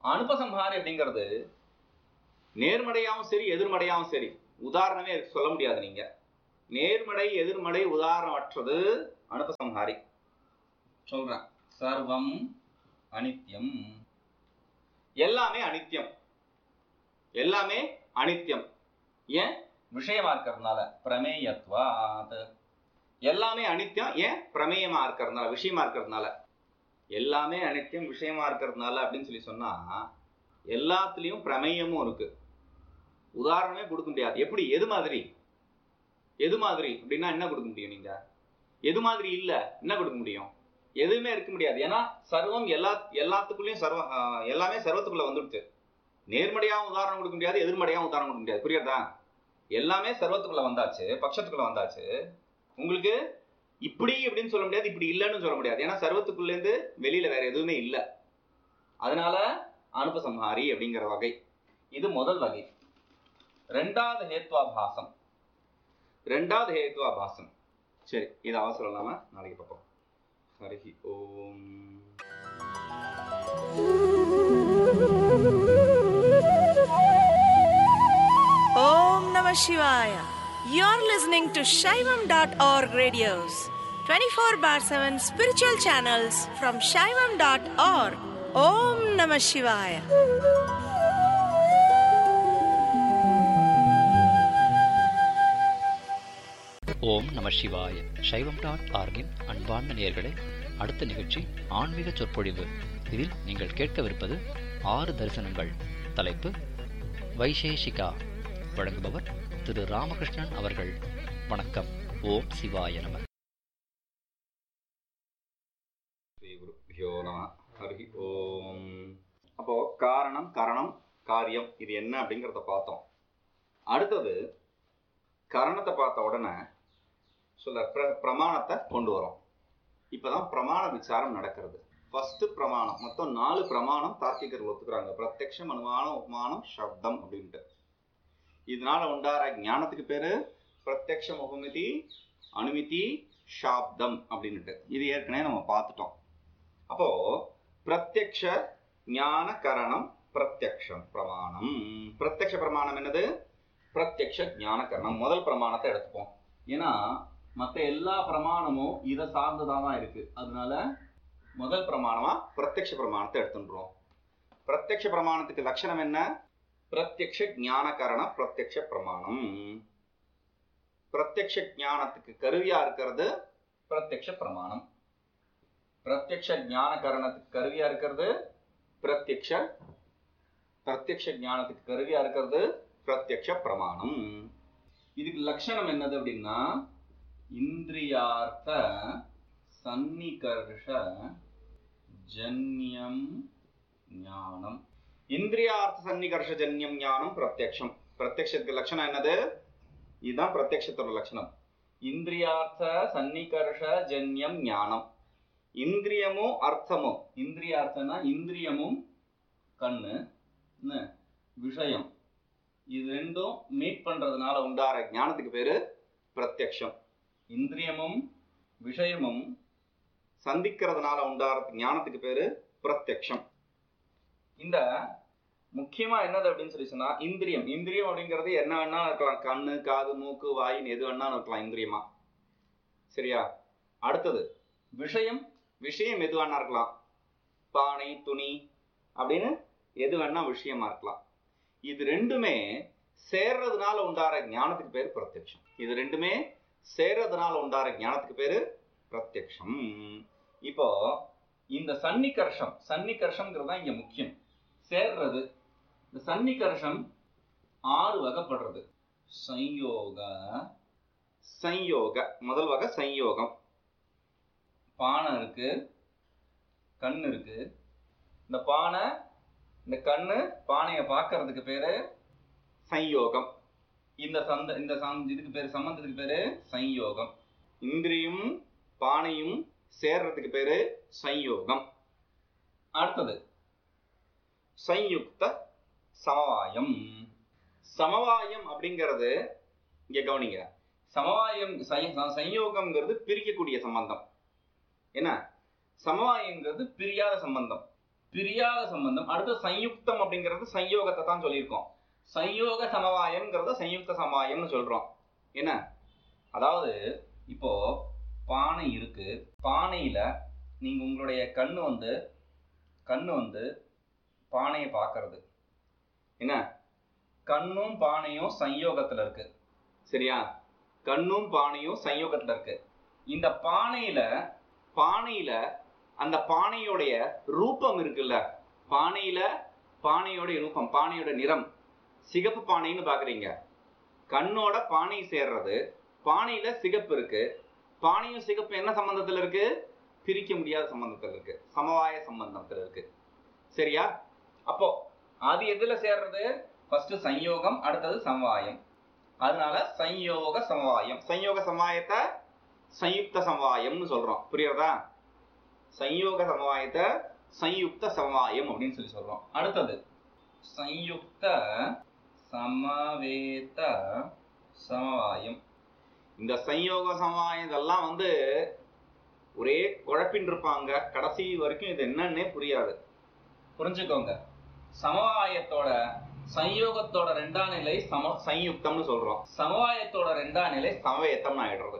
அனுபசம்ஹாரி அப்படிங்கிறது நேர்மறையாவும் சரி எதிர்மறையாவும் சரி, உதாரணமே சொல்ல முடியாது. நீங்க நேர்மறை எதிர்மறை உதாரணமற்றது அனுபசம்ஹாரி. சொல்றேன், சர்வம் அனித்யம், எல்லாமே அனித்யம், எல்லாமே அனித்யம். ஏன்? விஷயமா இருக்கிறதுனால, பிரமேயத்வாத். எல்லாமே அனித்யம், ஏன்? பிரமேயமா இருக்கிறதுனால, விஷயமா இருக்கிறதுனால. எல்லாமே அனித்யம் விஷயமா இருக்கிறதுனால அப்படின்னு சொல்லி சொன்னா எல்லாத்துலயும் பிரமேயமும் இருக்கு. உதாரணமே கொடுக்க முடியாது. எப்படி? எது மாதிரி? எது மாதிரி அப்படின்னா என்ன கொடுக்க முடியும்? நீங்க எது மாதிரி இல்ல என்ன கொடுக்க முடியும்? எதுவுமே இருக்க முடியாது. ஏன்னா சர்வம் எல்லாத்துக்குள்ளயும் எல்லாமே சர்வத்துக்குள்ள வந்துடுச்சு. நேர்மறையாவும் உதாரணம் கொடுக்க முடியாது, எதிர்மறையாவும் உதாரணம் கொடுக்க முடியாது. புரியுறதா? எல்லாமே சர்வத்துக்குள்ள வந்தாச்சு, பட்சத்துக்குள்ள வந்தாச்சு. உங்களுக்கு இப்படி அப்படின்னு சொல்ல முடியாது, இப்படி இல்லைன்னு சொல்ல முடியாது. ஏன்னா சர்வத்துக்குள்ள இருந்து வெளியில வேற எதுவுமே இல்லை. அதனால அனுபசம்ஹாரி அப்படிங்கிற வகை இது முதல் வகை. ரெண்டாவது ஹேத்வாபாசம். ரெண்டாவது ஹேத்வாபாசம். சரி, இது அவசரம் இல்லாம நாளைக்கு பார்ப்போம். ஹரி ஓம். Om Namah Shivaya. You're listening to Shaivam.org radios, 24/7 spiritual channels from Shaivam.org. Om Namah Shivaya. ஓம் நம சிவாய. சைவம்.org-இன் அன்பார்ந்த நேயர்களே, அடுத்த நிகழ்ச்சி ஆன்மீக சொற்பொழிவு. இதில் நீங்கள் கேட்கவிருப்பது 6 தரிசனங்கள். தலைப்பு வைசேஷிகா. வழங்குபவர் திரு ராமகிருஷ்ணன் அவர்கள். வணக்கம். ஓம் சிவாய நம. ஸ்ரீ குருப்யோ நம. ஹரி ஓம். அப்போ காரணம், கரணம், காரியம் இது என்ன அப்படிங்கிறத பார்த்தோம். அடுத்தது கரணத்தை பார்த்த உடனே சொல்ல பிரமாணத்தை கொண்டு வரோம். இப்பதான் பிரமாண விசாரம் நடக்கிறது. ஃபர்ஸ்ட் பிரமாணம், மொத்தம் 4 பிரமாணம் தார்க்கிகர்கள் ஒத்துக்கிறாங்க. பிரத்யக்ஷம், அனுமானம், உபமானம், சப்தம் அப்படின்ட்டு. இதனால உண்டார ஞானத்துக்கு பேரு பிரத்யக்ஷம், உபமிதி, அனுமிதி, சாப்தம் அப்படின்ட்டு. இது ஏற்கனவே நம்ம பார்த்துட்டோம். அப்போ பிரத்யக்ஷ ஞான கரணம் பிரத்யக்ஷம் பிரமாணம். பிரத்யக்ஷ பிரமாணம் என்னது? பிரத்யக்ஷ ஞான கரணம். முதல் பிரமாணத்தை எடுத்துப்போம். ஏன்னா மற்ற எல்லா பிரமாணமும் இதை சார்ந்துதான் தான் இருக்கு. அதனால முதல் பிரமாணமா பிரத்யக்ஷ பிரமாணத்தை எடுத்துன்றோம். பிரத்யக்ஷ பிரமாணத்துக்கு லட்சணம் என்ன? பிரத்யக்ஷ ஞான கரண பிரத்யக்ஷ பிரமாணம். பிரத்யக்ஷ ஞானத்துக்கு கருவியா இருக்கிறது பிரத்யக்ஷ பிரமாணம். பிரத்யக்ஷ ஞான கரணத்துக்கு கருவியா இருக்கிறது பிரத்யக்ஷ ஞானத்துக்கு கருவியா இருக்கிறது பிரத்யக்ஷ பிரமாணம். இதுக்கு லட்சணம் என்னது அப்படின்னா இந்திரியார்த்த சன்னிகர்ஷ ஜன்யம் ஞானம். இந்திரியார்த்த சன்னிகர்ஷ ஜன்யம் ஞானம் பிரத்யக்ஷம். பிரத்யக்ஷத்துக்கு லட்சணம் என்னது? இதுதான் பிரத்யக்ஷத்தோட லட்சணம். இந்திரியார்த்த சன்னிகர்ஷ ஜன்யம் ஞானம். இந்திரியமும் அர்த்தமும், இந்திரியார்த்தம்னா இந்திரியமும் கண்ணு விஷயம், இது ரெண்டும் மீட் பண்றதுனால உண்டார ஞானத்துக்கு பேரு பிரத்யக்ஷம். இந்திரியமும் விஷயமும் சந்திக்கிறதுனால உண்டார ஞானத்துக்கு பேரு பிரத்யக்ஷம். இந்த முக்கியமா என்னது அப்படின்னு சொல்லி சொன்னா இந்திரியம். இந்திரியம் அப்படிங்கிறது என்ன வேணாலும் இருக்கலாம். கண்ணு, காது, மூக்கு, வாயின் எது வேணாலும் இருக்கலாம் இந்திரியமா. சரியா? அடுத்தது விஷயம். விஷயம் எது வேணா இருக்கலாம். பானை, துணி அப்படின்னு எது வேணா விஷயமா இருக்கலாம். இது ரெண்டுமே சேர்றதுனால உண்டார ஞானத்துக்கு பேரு பிரத்யக்ஷம். இது ரெண்டுமே சேர்றதுனால உண்டார ஞானத்துக்கு பேரு பிரத்யக்ஷம். இப்போ இந்த சன்னிகர்ஷம்ங்கிறது தான் இங்க முக்கியம். சேர்றது. இந்த சன்னிகர்ஷம் 6 வகைப்படுறது. சம்யோக முதல் வகை சம்யோகம். பானை இருக்கு, கண் இருக்கு. இந்த பானை, இந்த கண்ணு பானையை பார்க்கறதுக்கு பேரு சம்யோகம். இதுக்கு பேரு சம்பந்தத்துக்கு பேரு சம்யோகம். இந்திரியும் பானையும் சேர்றதுக்கு பேரு சம்யோகம். அடுத்தது சம்யுக்த சமவாயம். சமவாயம் அப்படிங்கிறது இங்க கவனிங்க. சமவாயம் சம்யோகம்ங்கிறது பிரிக்கக்கூடிய சம்பந்தம். என்ன? சமவாயங்கிறது பிரியாத சம்பந்தம். பிரியாத சம்பந்தம். அடுத்து சயுக்தம் அப்படிங்கிறது சயோகத்தை தான் சொல்லியிருக்கோம். சயோக சமவாயம்ங்கிறத சயுக்த சமவாயம்னு சொல்றோம். என்ன, அதாவது இப்போ பானை இருக்கு, பானையில நீங்க உங்களுடைய கண்ணு வந்து பானையை பார்க்கறது. என்ன, கண்ணும் பானையும் சயோகத்துல இருக்கு. சரியா, கண்ணும் பானையும் சயோகத்துல இருக்கு. இந்த பானையில அந்த பானையோடைய ரூபம் இருக்குல்ல, பானையோடைய ரூபம், பானையோட நிறம். சிகப்பு பானைன்னு பாக்குறீங்க, கண்ணோட பானை சேர்றது, பானையில சிகப்பு இருக்கு. பானையும் சிகப்பு என்ன சம்பந்தத்துல இருக்கு? பிரிக்க முடியாத சம்பந்தத்துல இருக்கு, சமவாய சம்பந்தத்துல இருக்கு. சரியா, அப்போ அது எதுல சேர்றது? ஃபர்ஸ்ட் சயோகம், அடுத்தது சமவாயம். அதனால சயோக சமவாயம். சயோக சமவாயத்தை சயுக்த சமவாயம்னு சொல்றோம். புரியுறதா? சயோக சமவாயத்தை சயுக்த சமவாயம் அப்படின்னு சொல்லி சொல்றோம். அடுத்தது சயுக்த சமவேத சமவாயம். இந்த சயோக சமவாயம் இதெல்லாம் ஒரே குழப்பின் இருப்பாங்க, கடைசி வரைக்கும் இது என்னன்னே புரியாது. புரிஞ்சுக்கோங்க, சமவாயத்தோட சயோகத்தோட ரெண்டாம் நிலை சயுக்தம்னு சொல்றோம், சமவாயத்தோட ரெண்டாம் நிலை சமவேத்தம் ஆயிடுறது.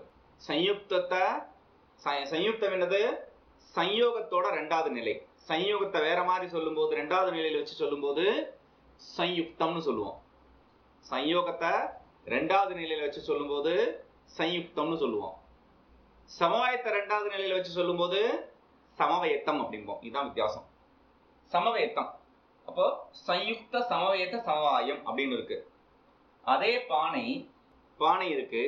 சயுக்தம் என்னது? சயோகத்தோட ரெண்டாவது நிலை. சயோகத்தை வேற மாதிரி சொல்லும் போது, ரெண்டாவது நிலையில வச்சு சொல்லும் போது சயுக்தம்னு சொல்லுவோம். சயோகத்தை ரெண்டாவது நிலையில வச்சு சொல்லும் போது சயுக்தம்னு சொல்லுவோம். சமவாயத்தை ரெண்டாவது நிலையில வச்சு சொல்லும் போது சமவேத்தம் அப்படிம்போம். இதுதான் வித்தியாசம். சமவேத்தம். அப்போ சயுக்த சமவேத சமவாயம் அப்படின்னு இருக்கு. அதே பானை இருக்கு,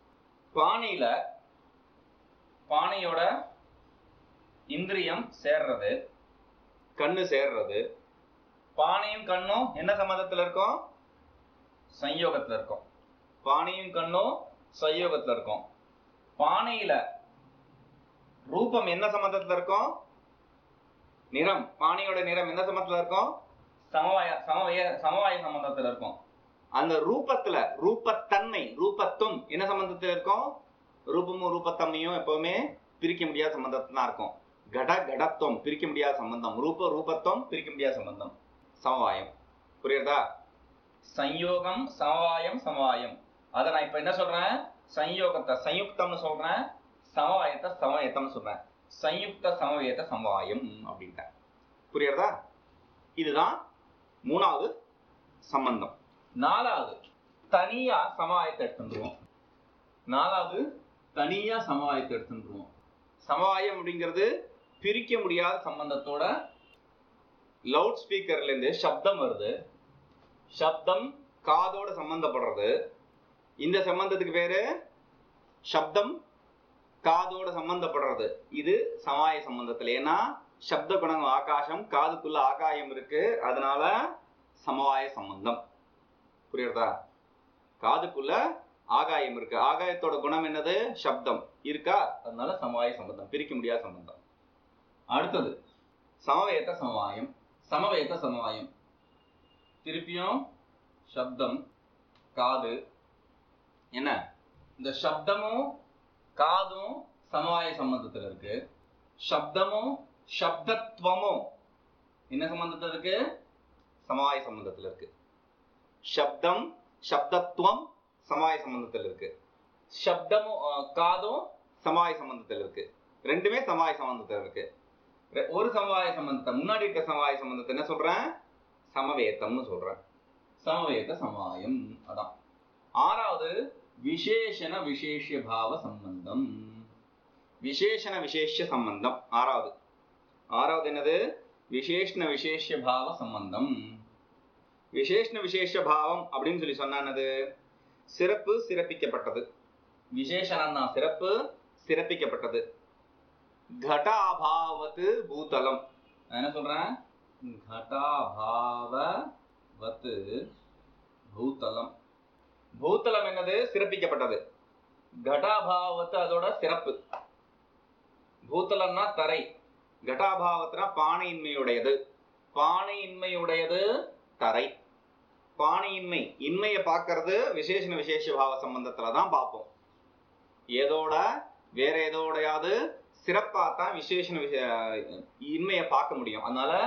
பானையோட இந்திரியம் சேர்றது, கண்ணு சேர்றது. பானையும் கண்ணும் என்ன சம்பந்தத்துல இருக்கும்? சயோகத்துல இருக்கும். பானையும் கண்ணும் சயோகத்துல இருக்கும். பானையில ரூபம் என்ன சம்பந்தத்துல இருக்கும்? நிறம், பானையோட நிறம் என்ன சம்பந்தத்துல இருக்கும்? சமவாய சம்பந்தத்துல இருக்கும். அந்த ரூபத்துல ரூபத்தன்மை, ரூபத்துவம் என்ன சம்பந்தத்துல இருக்கும்? ரூபமும் ரூபத்தன்மையும் எப்பவுமே பிரிக்க முடியாத சம்பந்தத்துல தான் இருக்கும். கடத்துவம் பிரிக்க முடியாத சம்பந்தம், ரூபத்துவம் பிரிக்க முடியாத சம்பந்தம், சமவாயம். புரியுறதா? சயோகம் சமவாயம். அத நான் இப்ப என்ன சொல்றேன்? சயோகத்தை சயுக்தம்னு சொல்றேன், சமவாயத்தை சமவேத்தம்னு சொல்றேன். சயுக்த சமவேத சமவாயம் அப்படின்ட்டேன். புரியுறதா? இதுதான் மூணாவது சம்பந்தம். நாலாவது தனியா சமவாயத்தை எடுத்துருவோம். சமவாயம் அப்படிங்கிறது பிரிக்க முடியாத சம்பந்தத்தோட லவுட் ஸ்பீக்கர்ல இருந்து சப்தம் வருது, சப்தம் காதோட சம்பந்தப்படுறது. இந்த சம்பந்தத்துக்கு பேரு சப்தம் காதோட சம்பந்தப்படுறது. இது சமவாய சம்பந்தத்துல. ஏன்னா சப்த குணம் ஆகாசம், காதுக்குள்ள ஆகாயம் இருக்கு, அதனால சமவாய சம்பந்தம். புரியுறதா? காதுக்குள்ள ஆகாயம் இருக்கு, ஆகாயத்தோட குணம் என்னது? சப்தம் இருக்கா, அதனால சமவாய சம்பந்தம், பிரிக்க முடியாத சம்பந்தம். அடுத்தது சமவேத சமவாயம். திருப்பியும் சப்தம் காது. என்ன, இந்த சப்தமும் காதும் சமவாய சம்பந்தத்துல இருக்கு. சப்தமும் சப்தத்துவமும் என்ன சம்பந்தத்துல இருக்கு? சமவாய சம்பந்தத்துல இருக்கு. சப்தம் சப்தத்துவம் சமவாய சம்பந்தத்தில் இருக்கு. சப்தமும் காதும் சமவாய சம்பந்தத்தில் இருக்கு. ரெண்டுமே சமவாய சம்பந்தத்தில் இருக்கு. ஒரு சமவாய சம்பந்தத்தை, முன்னாடி இருக்க சமவாய சம்பந்தத்தை என்ன சொல்றேன்? சமவேத்தம்னு சொல்றேன். சமவேத சமவாயம். அதான் ஆறாவது விசேஷண விசேஷ்ய பாவ சம்பந்தம். விசேஷண விசேஷ்ய சம்பந்தம் ஆறாவது என்னது? விசேஷண விசேஷ்ய பாவ சம்பந்தம். விசேஷண விசேஷ பாவம் அப்படின்னு சொல்லி சொன்னது சிறப்பு சிறப்பிக்கப்பட்டது. விசேஷணம்னா சிறப்பு, சிறப்பிக்கப்பட்டது. கடாபாவத்து பூதலம். நான் என்ன சொல்றேன்? கடாபாவத்து பூதலம். பூதலம் என்னது? சிறப்பிக்கப்பட்டது. கடாபாவத்து அதோட சிறப்பு. பூதலம்னா தரை, கடாபாவத்துனா பானையின்மையுடையது தரை. பானையின்மை, இன்மையை பார்க்கறது விசேஷண விசேஷ பாவ சம்பந்தத்துலதான் பார்ப்போம். வேற ஏதோடையாவது சிறப்பாத்தான் விசேஷண இன்மையை பார்க்க முடியும். அதனால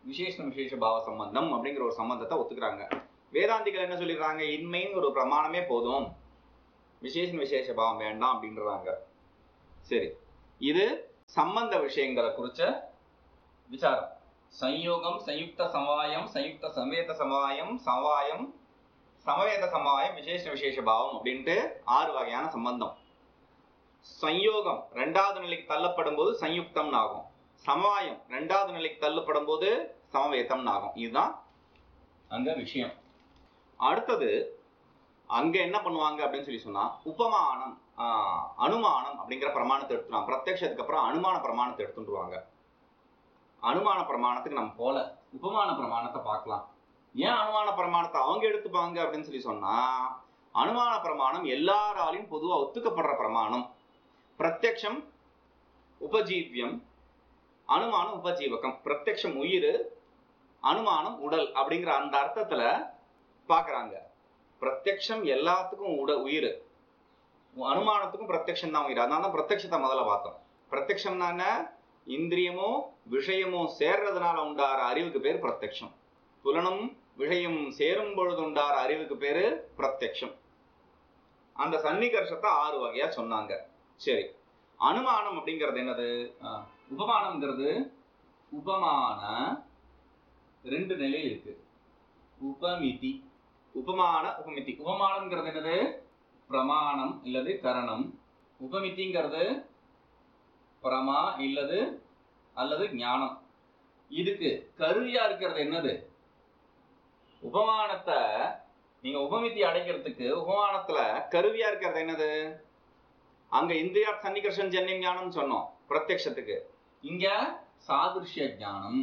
விசேஷ பாவ சம்பந்தம் அப்படிங்கிற ஒரு சம்பந்தத்தை ஒத்துக்கிறாங்க. வேதாந்திகள் என்ன சொல்லிடுறாங்க, இன்மைன்னு ஒரு பிரமாணமே போதும், விசேஷ பாவம் வேண்டாம் அப்படின்றாங்க. சரி, இது சம்பந்த விஷயங்களை குறிச்ச விசாரம். சம்யோகம், சயுக்த சமவாயம், சயுக்த சமவேத சமவாயம், சமவேத சமவாயம், விசேஷ பாவம் அப்படின்ட்டு 6 வகையான சம்பந்தம். சம்யோகம் 2வது நிலைக்கு தள்ளப்படும் போது சயுக்தம் ஆகும். சமவாயம் 2வது நிலைக்கு தள்ளப்படும் போது சமவேதம் ஆகும். இதுதான் அங்க விஷயம். அடுத்தது அங்க என்ன பண்ணுவாங்க அப்படின்னு சொல்லி சொன்னா, உபமானம், அனுமானம் அப்படிங்கிற பிரமாணத்தை எடுத்துருவாங்க. பிரத்யக்ஷத்துக்கு அப்புறம் அனுமான பிரமாணத்தை எடுத்துருவாங்க. அனுமான பிரமாணத்துக்கு நம்ம போல உபமான பிரமாணத்தை பார்க்கலாம். ஏன் அனுமான பிரமாணத்தை அவங்க எடுத்துப்பாங்க அப்படின்னு சொல்லி சொன்னா, அனுமான பிரமாணம் எல்லாராலையும் பொதுவா ஒத்துக்கப்படுற பிரமாணம். பிரத்யக்ஷம் உபஜீவியம், அனுமானம் உபஜீவகம். பிரத்யக்ஷம் உயிர், அனுமானம் உடல் அப்படிங்கிற அந்த அர்த்தத்துல பாக்குறாங்க. பிரத்யக்ஷம் எல்லாத்துக்கும் உயிர், அனுமானத்துக்கும் பிரத்யக்ஷம் தான் உயிர். அதனால தான் பிரத்யக்ஷத்தை முதல்ல பார்த்தோம். பிரத்யக்ஷம் என்ன, இந்திரியமோ விஷயமோ சேர்றதுனால உண்டார அறிவுக்கு பேர் பிரத்யக்ஷம். புலனும் விஷயம் சேரும் பொழுது உண்டார அறிவுக்கு பேரு பிரத்யக்ஷம். அந்த சன்னிகர்ஷத்தை 6 வகையா சொன்னாங்க. சரி, அனுமானம் அப்படிங்கிறது என்னது? உபமானம்ங்கிறது உபமான 2 நிலை இருக்கு. உபமிதி, உபமான உபமிதி. உபமானம்ங்கிறது என்னது? பிரமாணம் இல்லது கரணம். உபமிதிங்கிறது பிரமா அல்லது ஞானம். இதுக்கு கருவியா இருக்கிறது என்னது? உபமானத்தை நீங்க உபமிதி அடைக்கிறதுக்கு உபமானத்துல கருவியா இருக்கிறது என்னது? அங்க இந்திரியா சன்னிகர்ஷன் ஜன்யம் ஞானம் சொன்னோம் பிரத்யக்ஷத்துக்கு. இங்க சாதிருஷ்ய ஞானம்.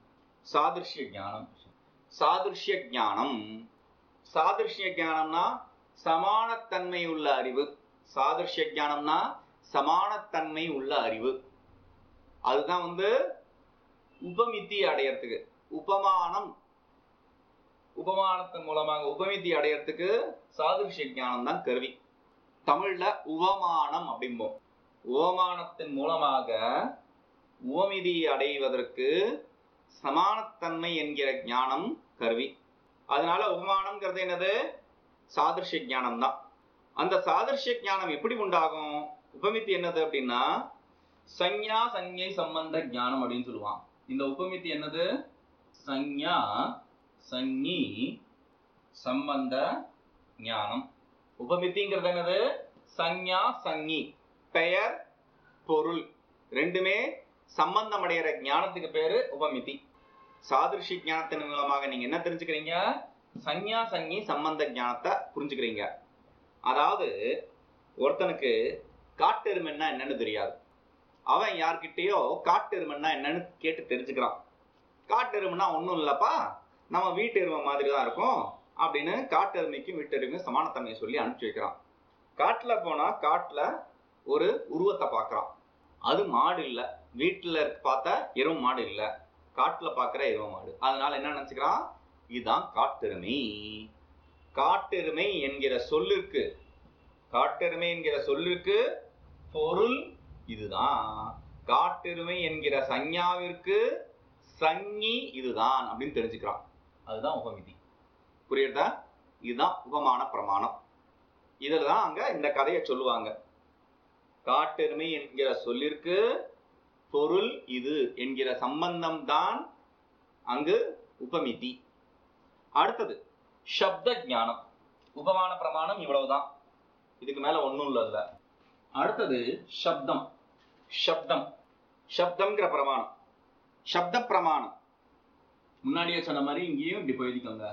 சாதிருஷ்ய ஞானம்னா சமானத்தன்மை உள்ள அறிவு. சாதிருஷ்ய ஞானம்னா சமானத்தன்மை உள்ள அறிவு. அதுதான் உபமிதி அடையறதுக்கு. உபமானத்தின் மூலமாக உபமிதி அடையறதுக்கு சாதிருஷ்ய ஞானம் தான் கருவி. தமிழ்ல உபமானம் அப்படிம்போம். உபமானத்தின் மூலமாக உபமிதி அடைவதற்கு சமானத்தன்மை என்கிற ஞானம் கருவி. அதனால உபமானம்ங்கிறது என்னது? சாதிருஷ்ய ஞானம் தான். அந்த சாதிருஷ்ய ஞானம் எப்படி உண்டாகும்? உபமிதி என்னது அப்படின்னா சஞ்ஞா சஞ்ஞை சம்பந்த ஞானம் அப்படின்னு சொல்லுவான். இந்த உபமிதி என்னது? சஞ்ஞா சஞ்ஞி சம்பந்த ஞானம். உபமிதிங்கிறது என்னது? சஞ்ஞா சஞ்ஞி, பெயர் பொருள் ரெண்டுமே சம்பந்தம் அடைகிற ஞானத்துக்கு பேரு உபமிதி. சாதிருஷ்ய ஞானத்தின் மூலமாக நீங்க என்ன தெரிஞ்சுக்கிறீங்க? சஞ்ஞா சஞ்ஞி சம்பந்த ஞானத்தை புரிஞ்சுக்கிறீங்க. அதாவது ஒருத்தனுக்கு காட்டெருமைன்னா என்னன்னு தெரியாது. அவன் யார்கிட்டயோ காட்டெருமைன்னா என்னன்னு கேட்டு தெரிஞ்சுக்கிறான். காட்டெருமைன்னா ஒன்றும் இல்லப்பா, நம்ம வீட்டு எருமை மாதிரி தான் இருக்கும் அப்படின்னு காட்டெருமைக்கும் வீட்டெருமைக்கும் சமானத்தன்மையை சொல்லி அனுப்பிச்சு வைக்கிறான். காட்டுல போனா காட்டுல ஒரு உருவத்தை பார்க்கறான். அது மாடு இல்லை, வீட்டுல பார்த்த எருமை மாடு இல்லை, காட்டுல பார்க்கிற எருமை மாடு. அதனால என்ன நினைச்சுக்கிறான்? இதுதான் காட்டெருமை. காட்டெருமை என்கிற சொல்லிற்கு பொருள் இதுதான். காட்டெருமை என்கிற சஞ்ஞாவிற்கு சஞ்ஞி இதுதான் அப்படின்னு தெரிஞ்சுக்கிறான். அதுதான் உபமிதி. புரியுதா? இதுதான் உபமான பிரமாணம். இதுலதான் அங்க இந்த கதையை சொல்லுவாங்க. காட்டெருமை என்கிற சொல்லிற்கு பொருள் இது என்கிற சம்பந்தம் தான் அங்கு உபமிதி. அடுத்தது சப்த ஞானம். உபமான பிரமாணம் இவ்வளவுதான், இதுக்கு மேல ஒண்ணும் இல்ல. அடுத்தது சப்தம்ங்கிற பிரமாணம். சப்த பிரமாணம் முன்னாடியே சொன்ன மாதிரி இங்கேயும் இப்படி போயிருக்கோங்க.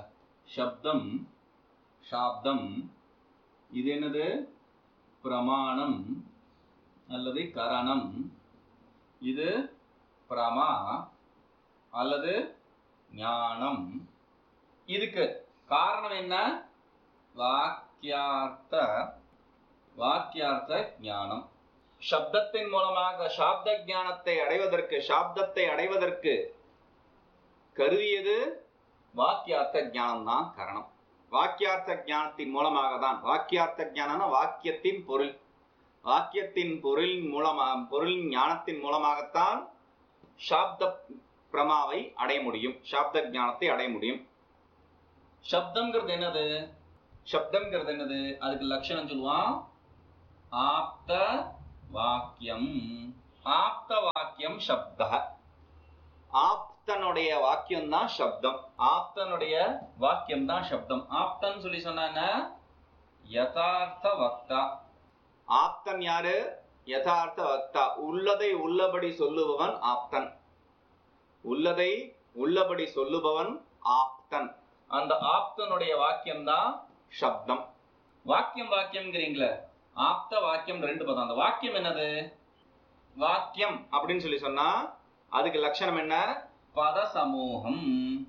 சாப்தம் இது என்னது? பிரமாணம் அல்லது கரணம். இது பிரமா அல்லது ஞானம். இதுக்கு காரணம் என்ன? வாக்கியார்த்த ஞானம். சப்தத்தின் மூலமாக சாப்த ஞானத்தை அடைவதற்கு கருவியது வாக்கியார்த்த ஞானம் தான் காரணம். வாக்கியார்த்த ஞானத்தின் மூலமாக தான், வாக்கியார்த்த ஞானம்னா வாக்கியத்தின் பொருள், பொருளின் ஞானத்தின் மூலமாகத்தான் பிரமாவை அடைய முடியும், சாப்த ஞானத்தை அடைய முடியும். சப்தம்ங்கிறது என்னது? சப்தம்ங்கிறது என்னது? அதுக்கு லட்சணம் சொல்லுவான் ஆப்த வாக்கியம். ஆப்த வாக்கியம் சப்த. ஆப்தனுடைய வாக்கியம் தான் சப்தம். ஆப்தனுடைய வாக்கியம் தான் சப்தம். ஆப்தன் சொல்லி சொன்ன யதார்த்த வக்தா. ஆப்தன் யாரு? யதார்த்த வக்தா. உள்ளதை உள்ளபடி சொல்லுபவன் ஆப்தன். உள்ளதை உள்ளபடி சொல்லுபவன் ஆப்தன். அந்த ஆப்தனுடைய வாக்கியம் தான் சப்தம். வாக்கியம் வாக்கியம்ங்கிறீங்களே, ஆப்த வாக்கியம் ரெண்டு பதம். அந்த வாக்கியம் என்னது? வாக்கியம் அப்படின்னு சொல்லி சொன்னா அதுக்கு லட்சணம் என்ன? பத சமூகம்.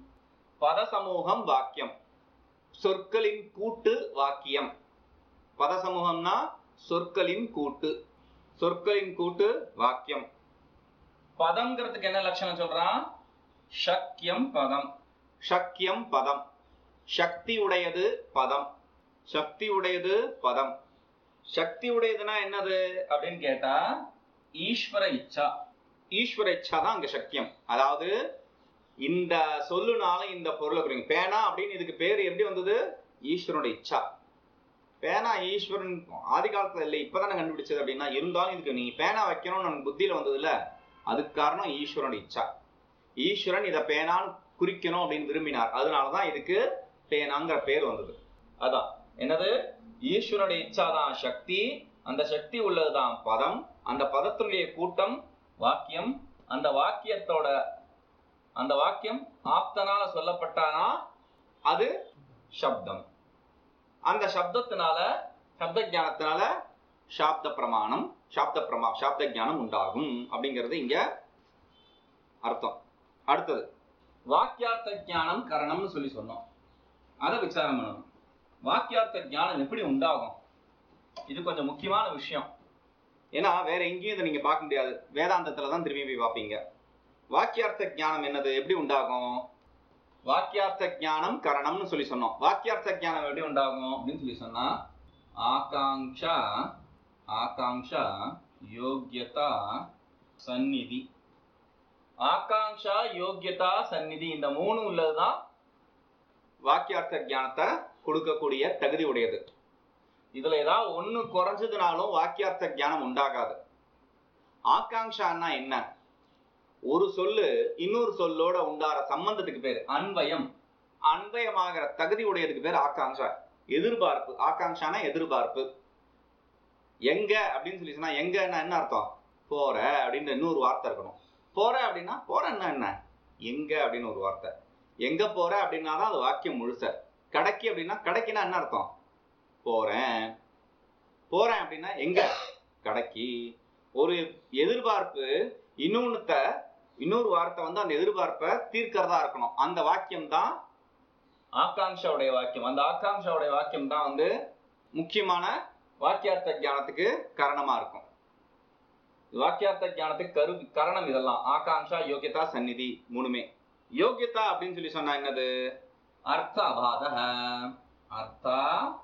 பத சமூகம் வாக்கியம். சொற்களின் கூட்டு வாக்கியம். பத சமூகம்னா சொற்களின் கூட்டு. சொற்களின் கூட்டு வாக்கியம். பதம்ங்கிறதுக்கு என்ன லட்சணம் சொல்றான்? சக்கியம் பதம். சக்கியம் பதம். சக்தி உடையது பதம். சக்தி உடையது பதம். சக்தி உடையதுன்னா என்னது அப்படின்னு கேட்டா ஈஸ்வர இச்சா. ஈஸ்வர இச்சா தான் அங்க சக்கியம். அதாவது இந்த சொல்லுனால இந்த பொருளை குறிங்க. பேனா அப்படின்னு இதுக்கு பேர் எப்படி வந்தது? ஈஸ்வரனுடைய இச்சா. பேனா ஈஸ்வரன் ஆதி காலத்துல இல்லை, இப்பதானே கண்டுபிடிச்சது. அப்படின்னா இருந்தாலும் இதுக்கு நீ பேனா வைக்கணும்னு நமக்கு புத்தியில வந்தது இல்ல, அதுக்கு காரணம் ஈஸ்வரனுடைய இச்சா. ஈஸ்வரன் இதை பேனான்னு குறிக்கணும் அப்படின்னு விரும்பினார். அதனாலதான் இதுக்கு பேனாங்கிற பேர் வந்தது. அதான் என்னது? ஈஸ்வரனுடைய இச்சாதான் சக்தி. அந்த சக்தி உள்ளதுதான் பதம். அந்த பதத்தினுடைய கூட்டம் வாக்கியம். அந்த வாக்கியத்தோட அந்த வாக்கியம் ஆப்தனால சொல்லப்பட்டானா அது சப்தம். அந்த சப்தத்தினால சப்த ஞானத்தினால சாப்த பிரமாணம் சாப்த ஞானம் உண்டாகும் அப்படிங்கிறது இங்க அர்த்தம். அடுத்தது வாக்கியார்த்த ஞானம் கரணம்னு சொல்லி சொன்னோம். அதை விசாரம் பண்ணணும். வாக்கியார்த்த ஞானம் எப்படி உண்டாகும்? இது கொஞ்சம் முக்கியமான விஷயம். ஏன்னா வேற எங்கேயும் இதை நீங்க பார்க்க முடியாது, வேதாந்தத்துல தான் திரும்பி போய் பார்ப்பீங்க. வாக்கியார்த்த ஞானம் என்னது? எப்படி உண்டாகும்? வாக்கியார்த்த ஞானம் கரணம்னு சொல்லி சொன்னோம். வாக்கியார்த்த ஞானம் எப்படி உண்டாகும் அப்படின்னு சொல்லி சொன்னா ஆகாங்ஷா ஆகாங்ஷா யோக்யதா சந்நிதி. ஆகாங்ஷா யோக்யதா சந்நிதி இந்த மூணு உள்ளதுதான் வாக்கியார்த்த ஞானத்தை கொடுக்கக்கூடிய தகுதி உடையது. இதுல ஏதாவது ஒண்ணு குறைஞ்சதுனாலும் வாக்கியார்த்த ஞானம் உண்டாகாது. ஆகாங்ஷான்னா என்ன? ஒரு சொல்லு இன்னொரு சொல்லோட உண்டார சம்பந்தத்துக்கு பேரு அன்வயம். அன்வயமாகிற தகுதி உடையதுக்கு பேர் ஆகாங்ஷா. எதிர்பார்ப்பு. ஆகாங்ஷானா எதிர்பார்ப்பு. எங்க அப்படின்னு சொல்லி சொன்னா எங்கன்னா என்ன அர்த்தம்? போற அப்படின்னு இன்னொரு வார்த்தை இருக்கணும். போற அப்படின்னா போறன்னா என்ன? எங்க அப்படின்னு ஒரு வார்த்தை. எங்க போற அப்படின்னா தான் அது வாக்கியம் முழுச. கடைக்கு அப்படின்னா கடைக்குன்னா என்ன அர்த்தம்? போறேன். போறேன் அப்படின்னா எங்க? கடைக்கு. ஒரு எதிர்பார்ப்பு இன்னொரு வார்த்தை வந்து அந்த எதிர்பார்ப்பை தீர்க்கிறதா இருக்கணும். அந்த வாக்கியம் தான் ஆகாங்ஷாவுடைய வாக்கியம். அந்த ஆகாங்ஷாவுடைய வாக்கியம் தான் வந்து முக்கியமான வாக்கியார்த்த ஞானத்துக்கு காரணமா இருக்கும். வாக்கியார்த்த ஞானத்துக்கு காரணம் இதெல்லாம் ஆகாங்ஷா யோகியதா சந்நிதி மூணுமே. யோகியதா அப்படின்னு சொல்லி சொன்னா என்னது? அர்த்தாபாத. அர்த்தாபாத.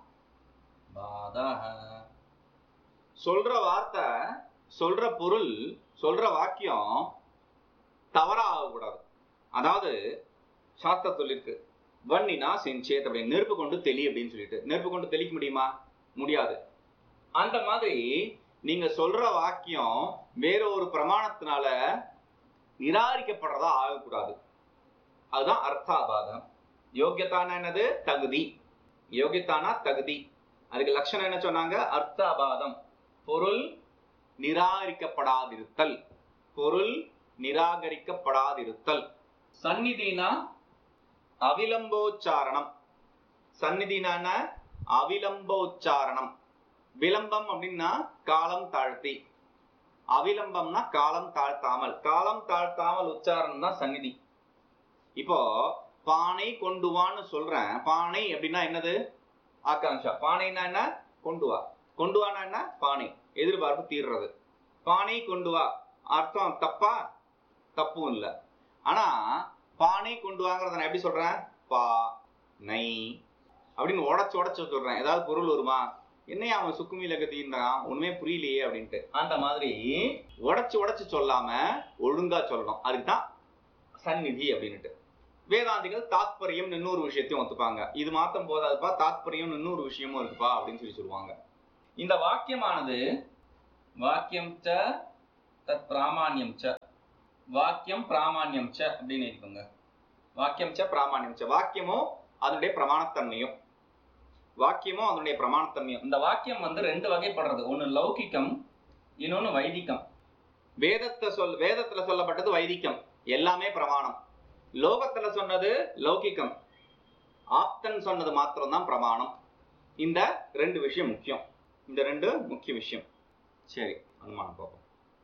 சொல்ற வார்த்தை, சொல்ற பொருள், சொல்ற வாக்கியம் தவறாக கூடாது. அதாவது சாஸ்திர சொல்லிருக்கு வன்னினா செஞ்சேத் அப்படின்னு, நெருப்பு கொண்டு தெளி அப்படின்னு சொல்லிட்டு. நெருப்பு கொண்டு தெளிக்க முடியுமா? முடியாது. அந்த மாதிரி நீங்க சொல்ற வாக்கியம் வேற ஒரு பிரமாணத்தினால நிராகரிக்கப்படுறதா ஆகக்கூடாது. அதுதான் அர்த்தாபாதம். யோகியத்தான என்னது? தகுதி. யோகியத்தானா தகுதி. அதுக்கு லட்சணம் என்ன சொன்னாங்க? அர்த்தாபாதம். பொருள் நிராகரிக்கப்படாதிருத்தல். பொருள் நிராகரிக்கப்படாதிருத்தல். சந்நிதினா அவிலம்போச்சாரணம். சந்நிதினா அவிலம்போச்சாரணம். விளம்பம் அப்படின்னா காலம் தாழ்த்தி, அவிலம்பம்னா காலம் தாழ்த்தாமல். காலம் தாழ்த்தாமல் உச்சாரணம் தான் சந்நிதி. இப்போ பானை கொண்டு வான்னு சொல்றேன். பானை அப்படின்னா என்னது? ஆகாங்ஷா. பானைனா என்ன? கொண்டு வா. கொண்டு வானா என்ன? பானை. எதிர்பார்ப்பு தீர்றது. பானை கொண்டு வா அர்த்தம் தப்பா? தப்பும் இல்லை. ஆனா பானை கொண்டு வாங்கிறத நான் எப்படி சொல்றேன்? பா நை அப்படின்னு உடச்சு சொல்றேன். ஏதாவது பொருள் வருமா? என்னையா அவன் சுக்குமில கத்தின்றான், ஒண்ணுமே புரியலையே அப்படின்ட்டு. அந்த மாதிரி உடைச்சு சொல்லாம ஒழுங்கா சொல்லணும். அதுக்குதான் சந்நிதி அப்படின்னுட்டு. வேதாந்திகள் தாத்பரியம் இன்னொரு விஷயத்தையும் ஒத்துப்பாங்க. இது மாத்தம் போதாதுப்பா, தாத்பரியம் இன்னொரு விஷயமும் இருக்குப்பா அப்படின்னு சொல்லுவாங்க. இந்த வாக்கியமானது வாக்கியம் ச தத் பிராமான்யம் ச, வாக்கியம் பிராமான்யம் ச அப்படின்னு இருக்குங்க. வாக்கியம் ச பிராமான்யம் ச, வாக்கியமோ அதனுடைய பிரமாணத்தன்மையும், வாக்கியமோ அதனுடைய பிரமாணத்தன்மையும். இந்த வாக்கியம் வந்து ரெண்டு வகைப்படுறது, ஒன்னு லௌகிக்கம், இன்னொன்னு வைதிகம். வேதத்துல சொல்லப்பட்டது வைதிகம், எல்லாமே பிரமாணம். லோகத்துல சொன்னது லௌகிக்கம், ஆப்தன் சொன்னது மாத்திரம்தான் பிரமாணம். இந்த ரெண்டு விஷயம் முக்கியம், இந்த ரெண்டு முக்கிய விஷயம். சரி, அனுமானம் பார்ப்போம்.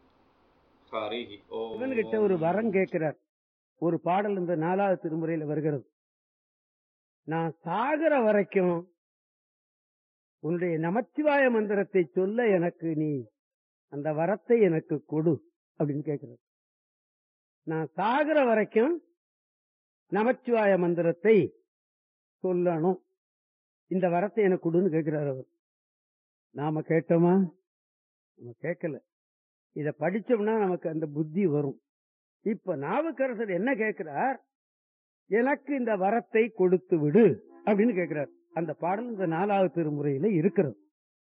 இவன்கிட்ட ஒரு வரம் கேட்கிறார். ஒரு பாடல் இந்த 4வது திருமுறையில வருகிறது. நான் சாகர வரைக்கும் உன்னுடைய நமச்சிவாய மந்திரத்தை சொல்ல எனக்கு நீ அந்த வரத்தை எனக்கு கொடு அப்படின்னு கேட்கிறார். நான் சாகர வரைக்கும் நமச்சிவாய மந்திரத்தை சொல்லணும், இந்த வரத்தை எனக்கு கொடுன்னு கேட்கிறார் அவர். நாம கேட்டோமா? நம்ம கேட்கல. இத படிச்சோம்னா நமக்கு அந்த புத்தி வரும். இப்ப நாவுக்கரசர் என்ன கேட்கிறார்? எனக்கு இந்த வரத்தை கொடுத்து விடு அப்படின்னு கேட்கிறார். அந்த பாடல் இந்த 4வது திருமுறையில இருக்கிறது.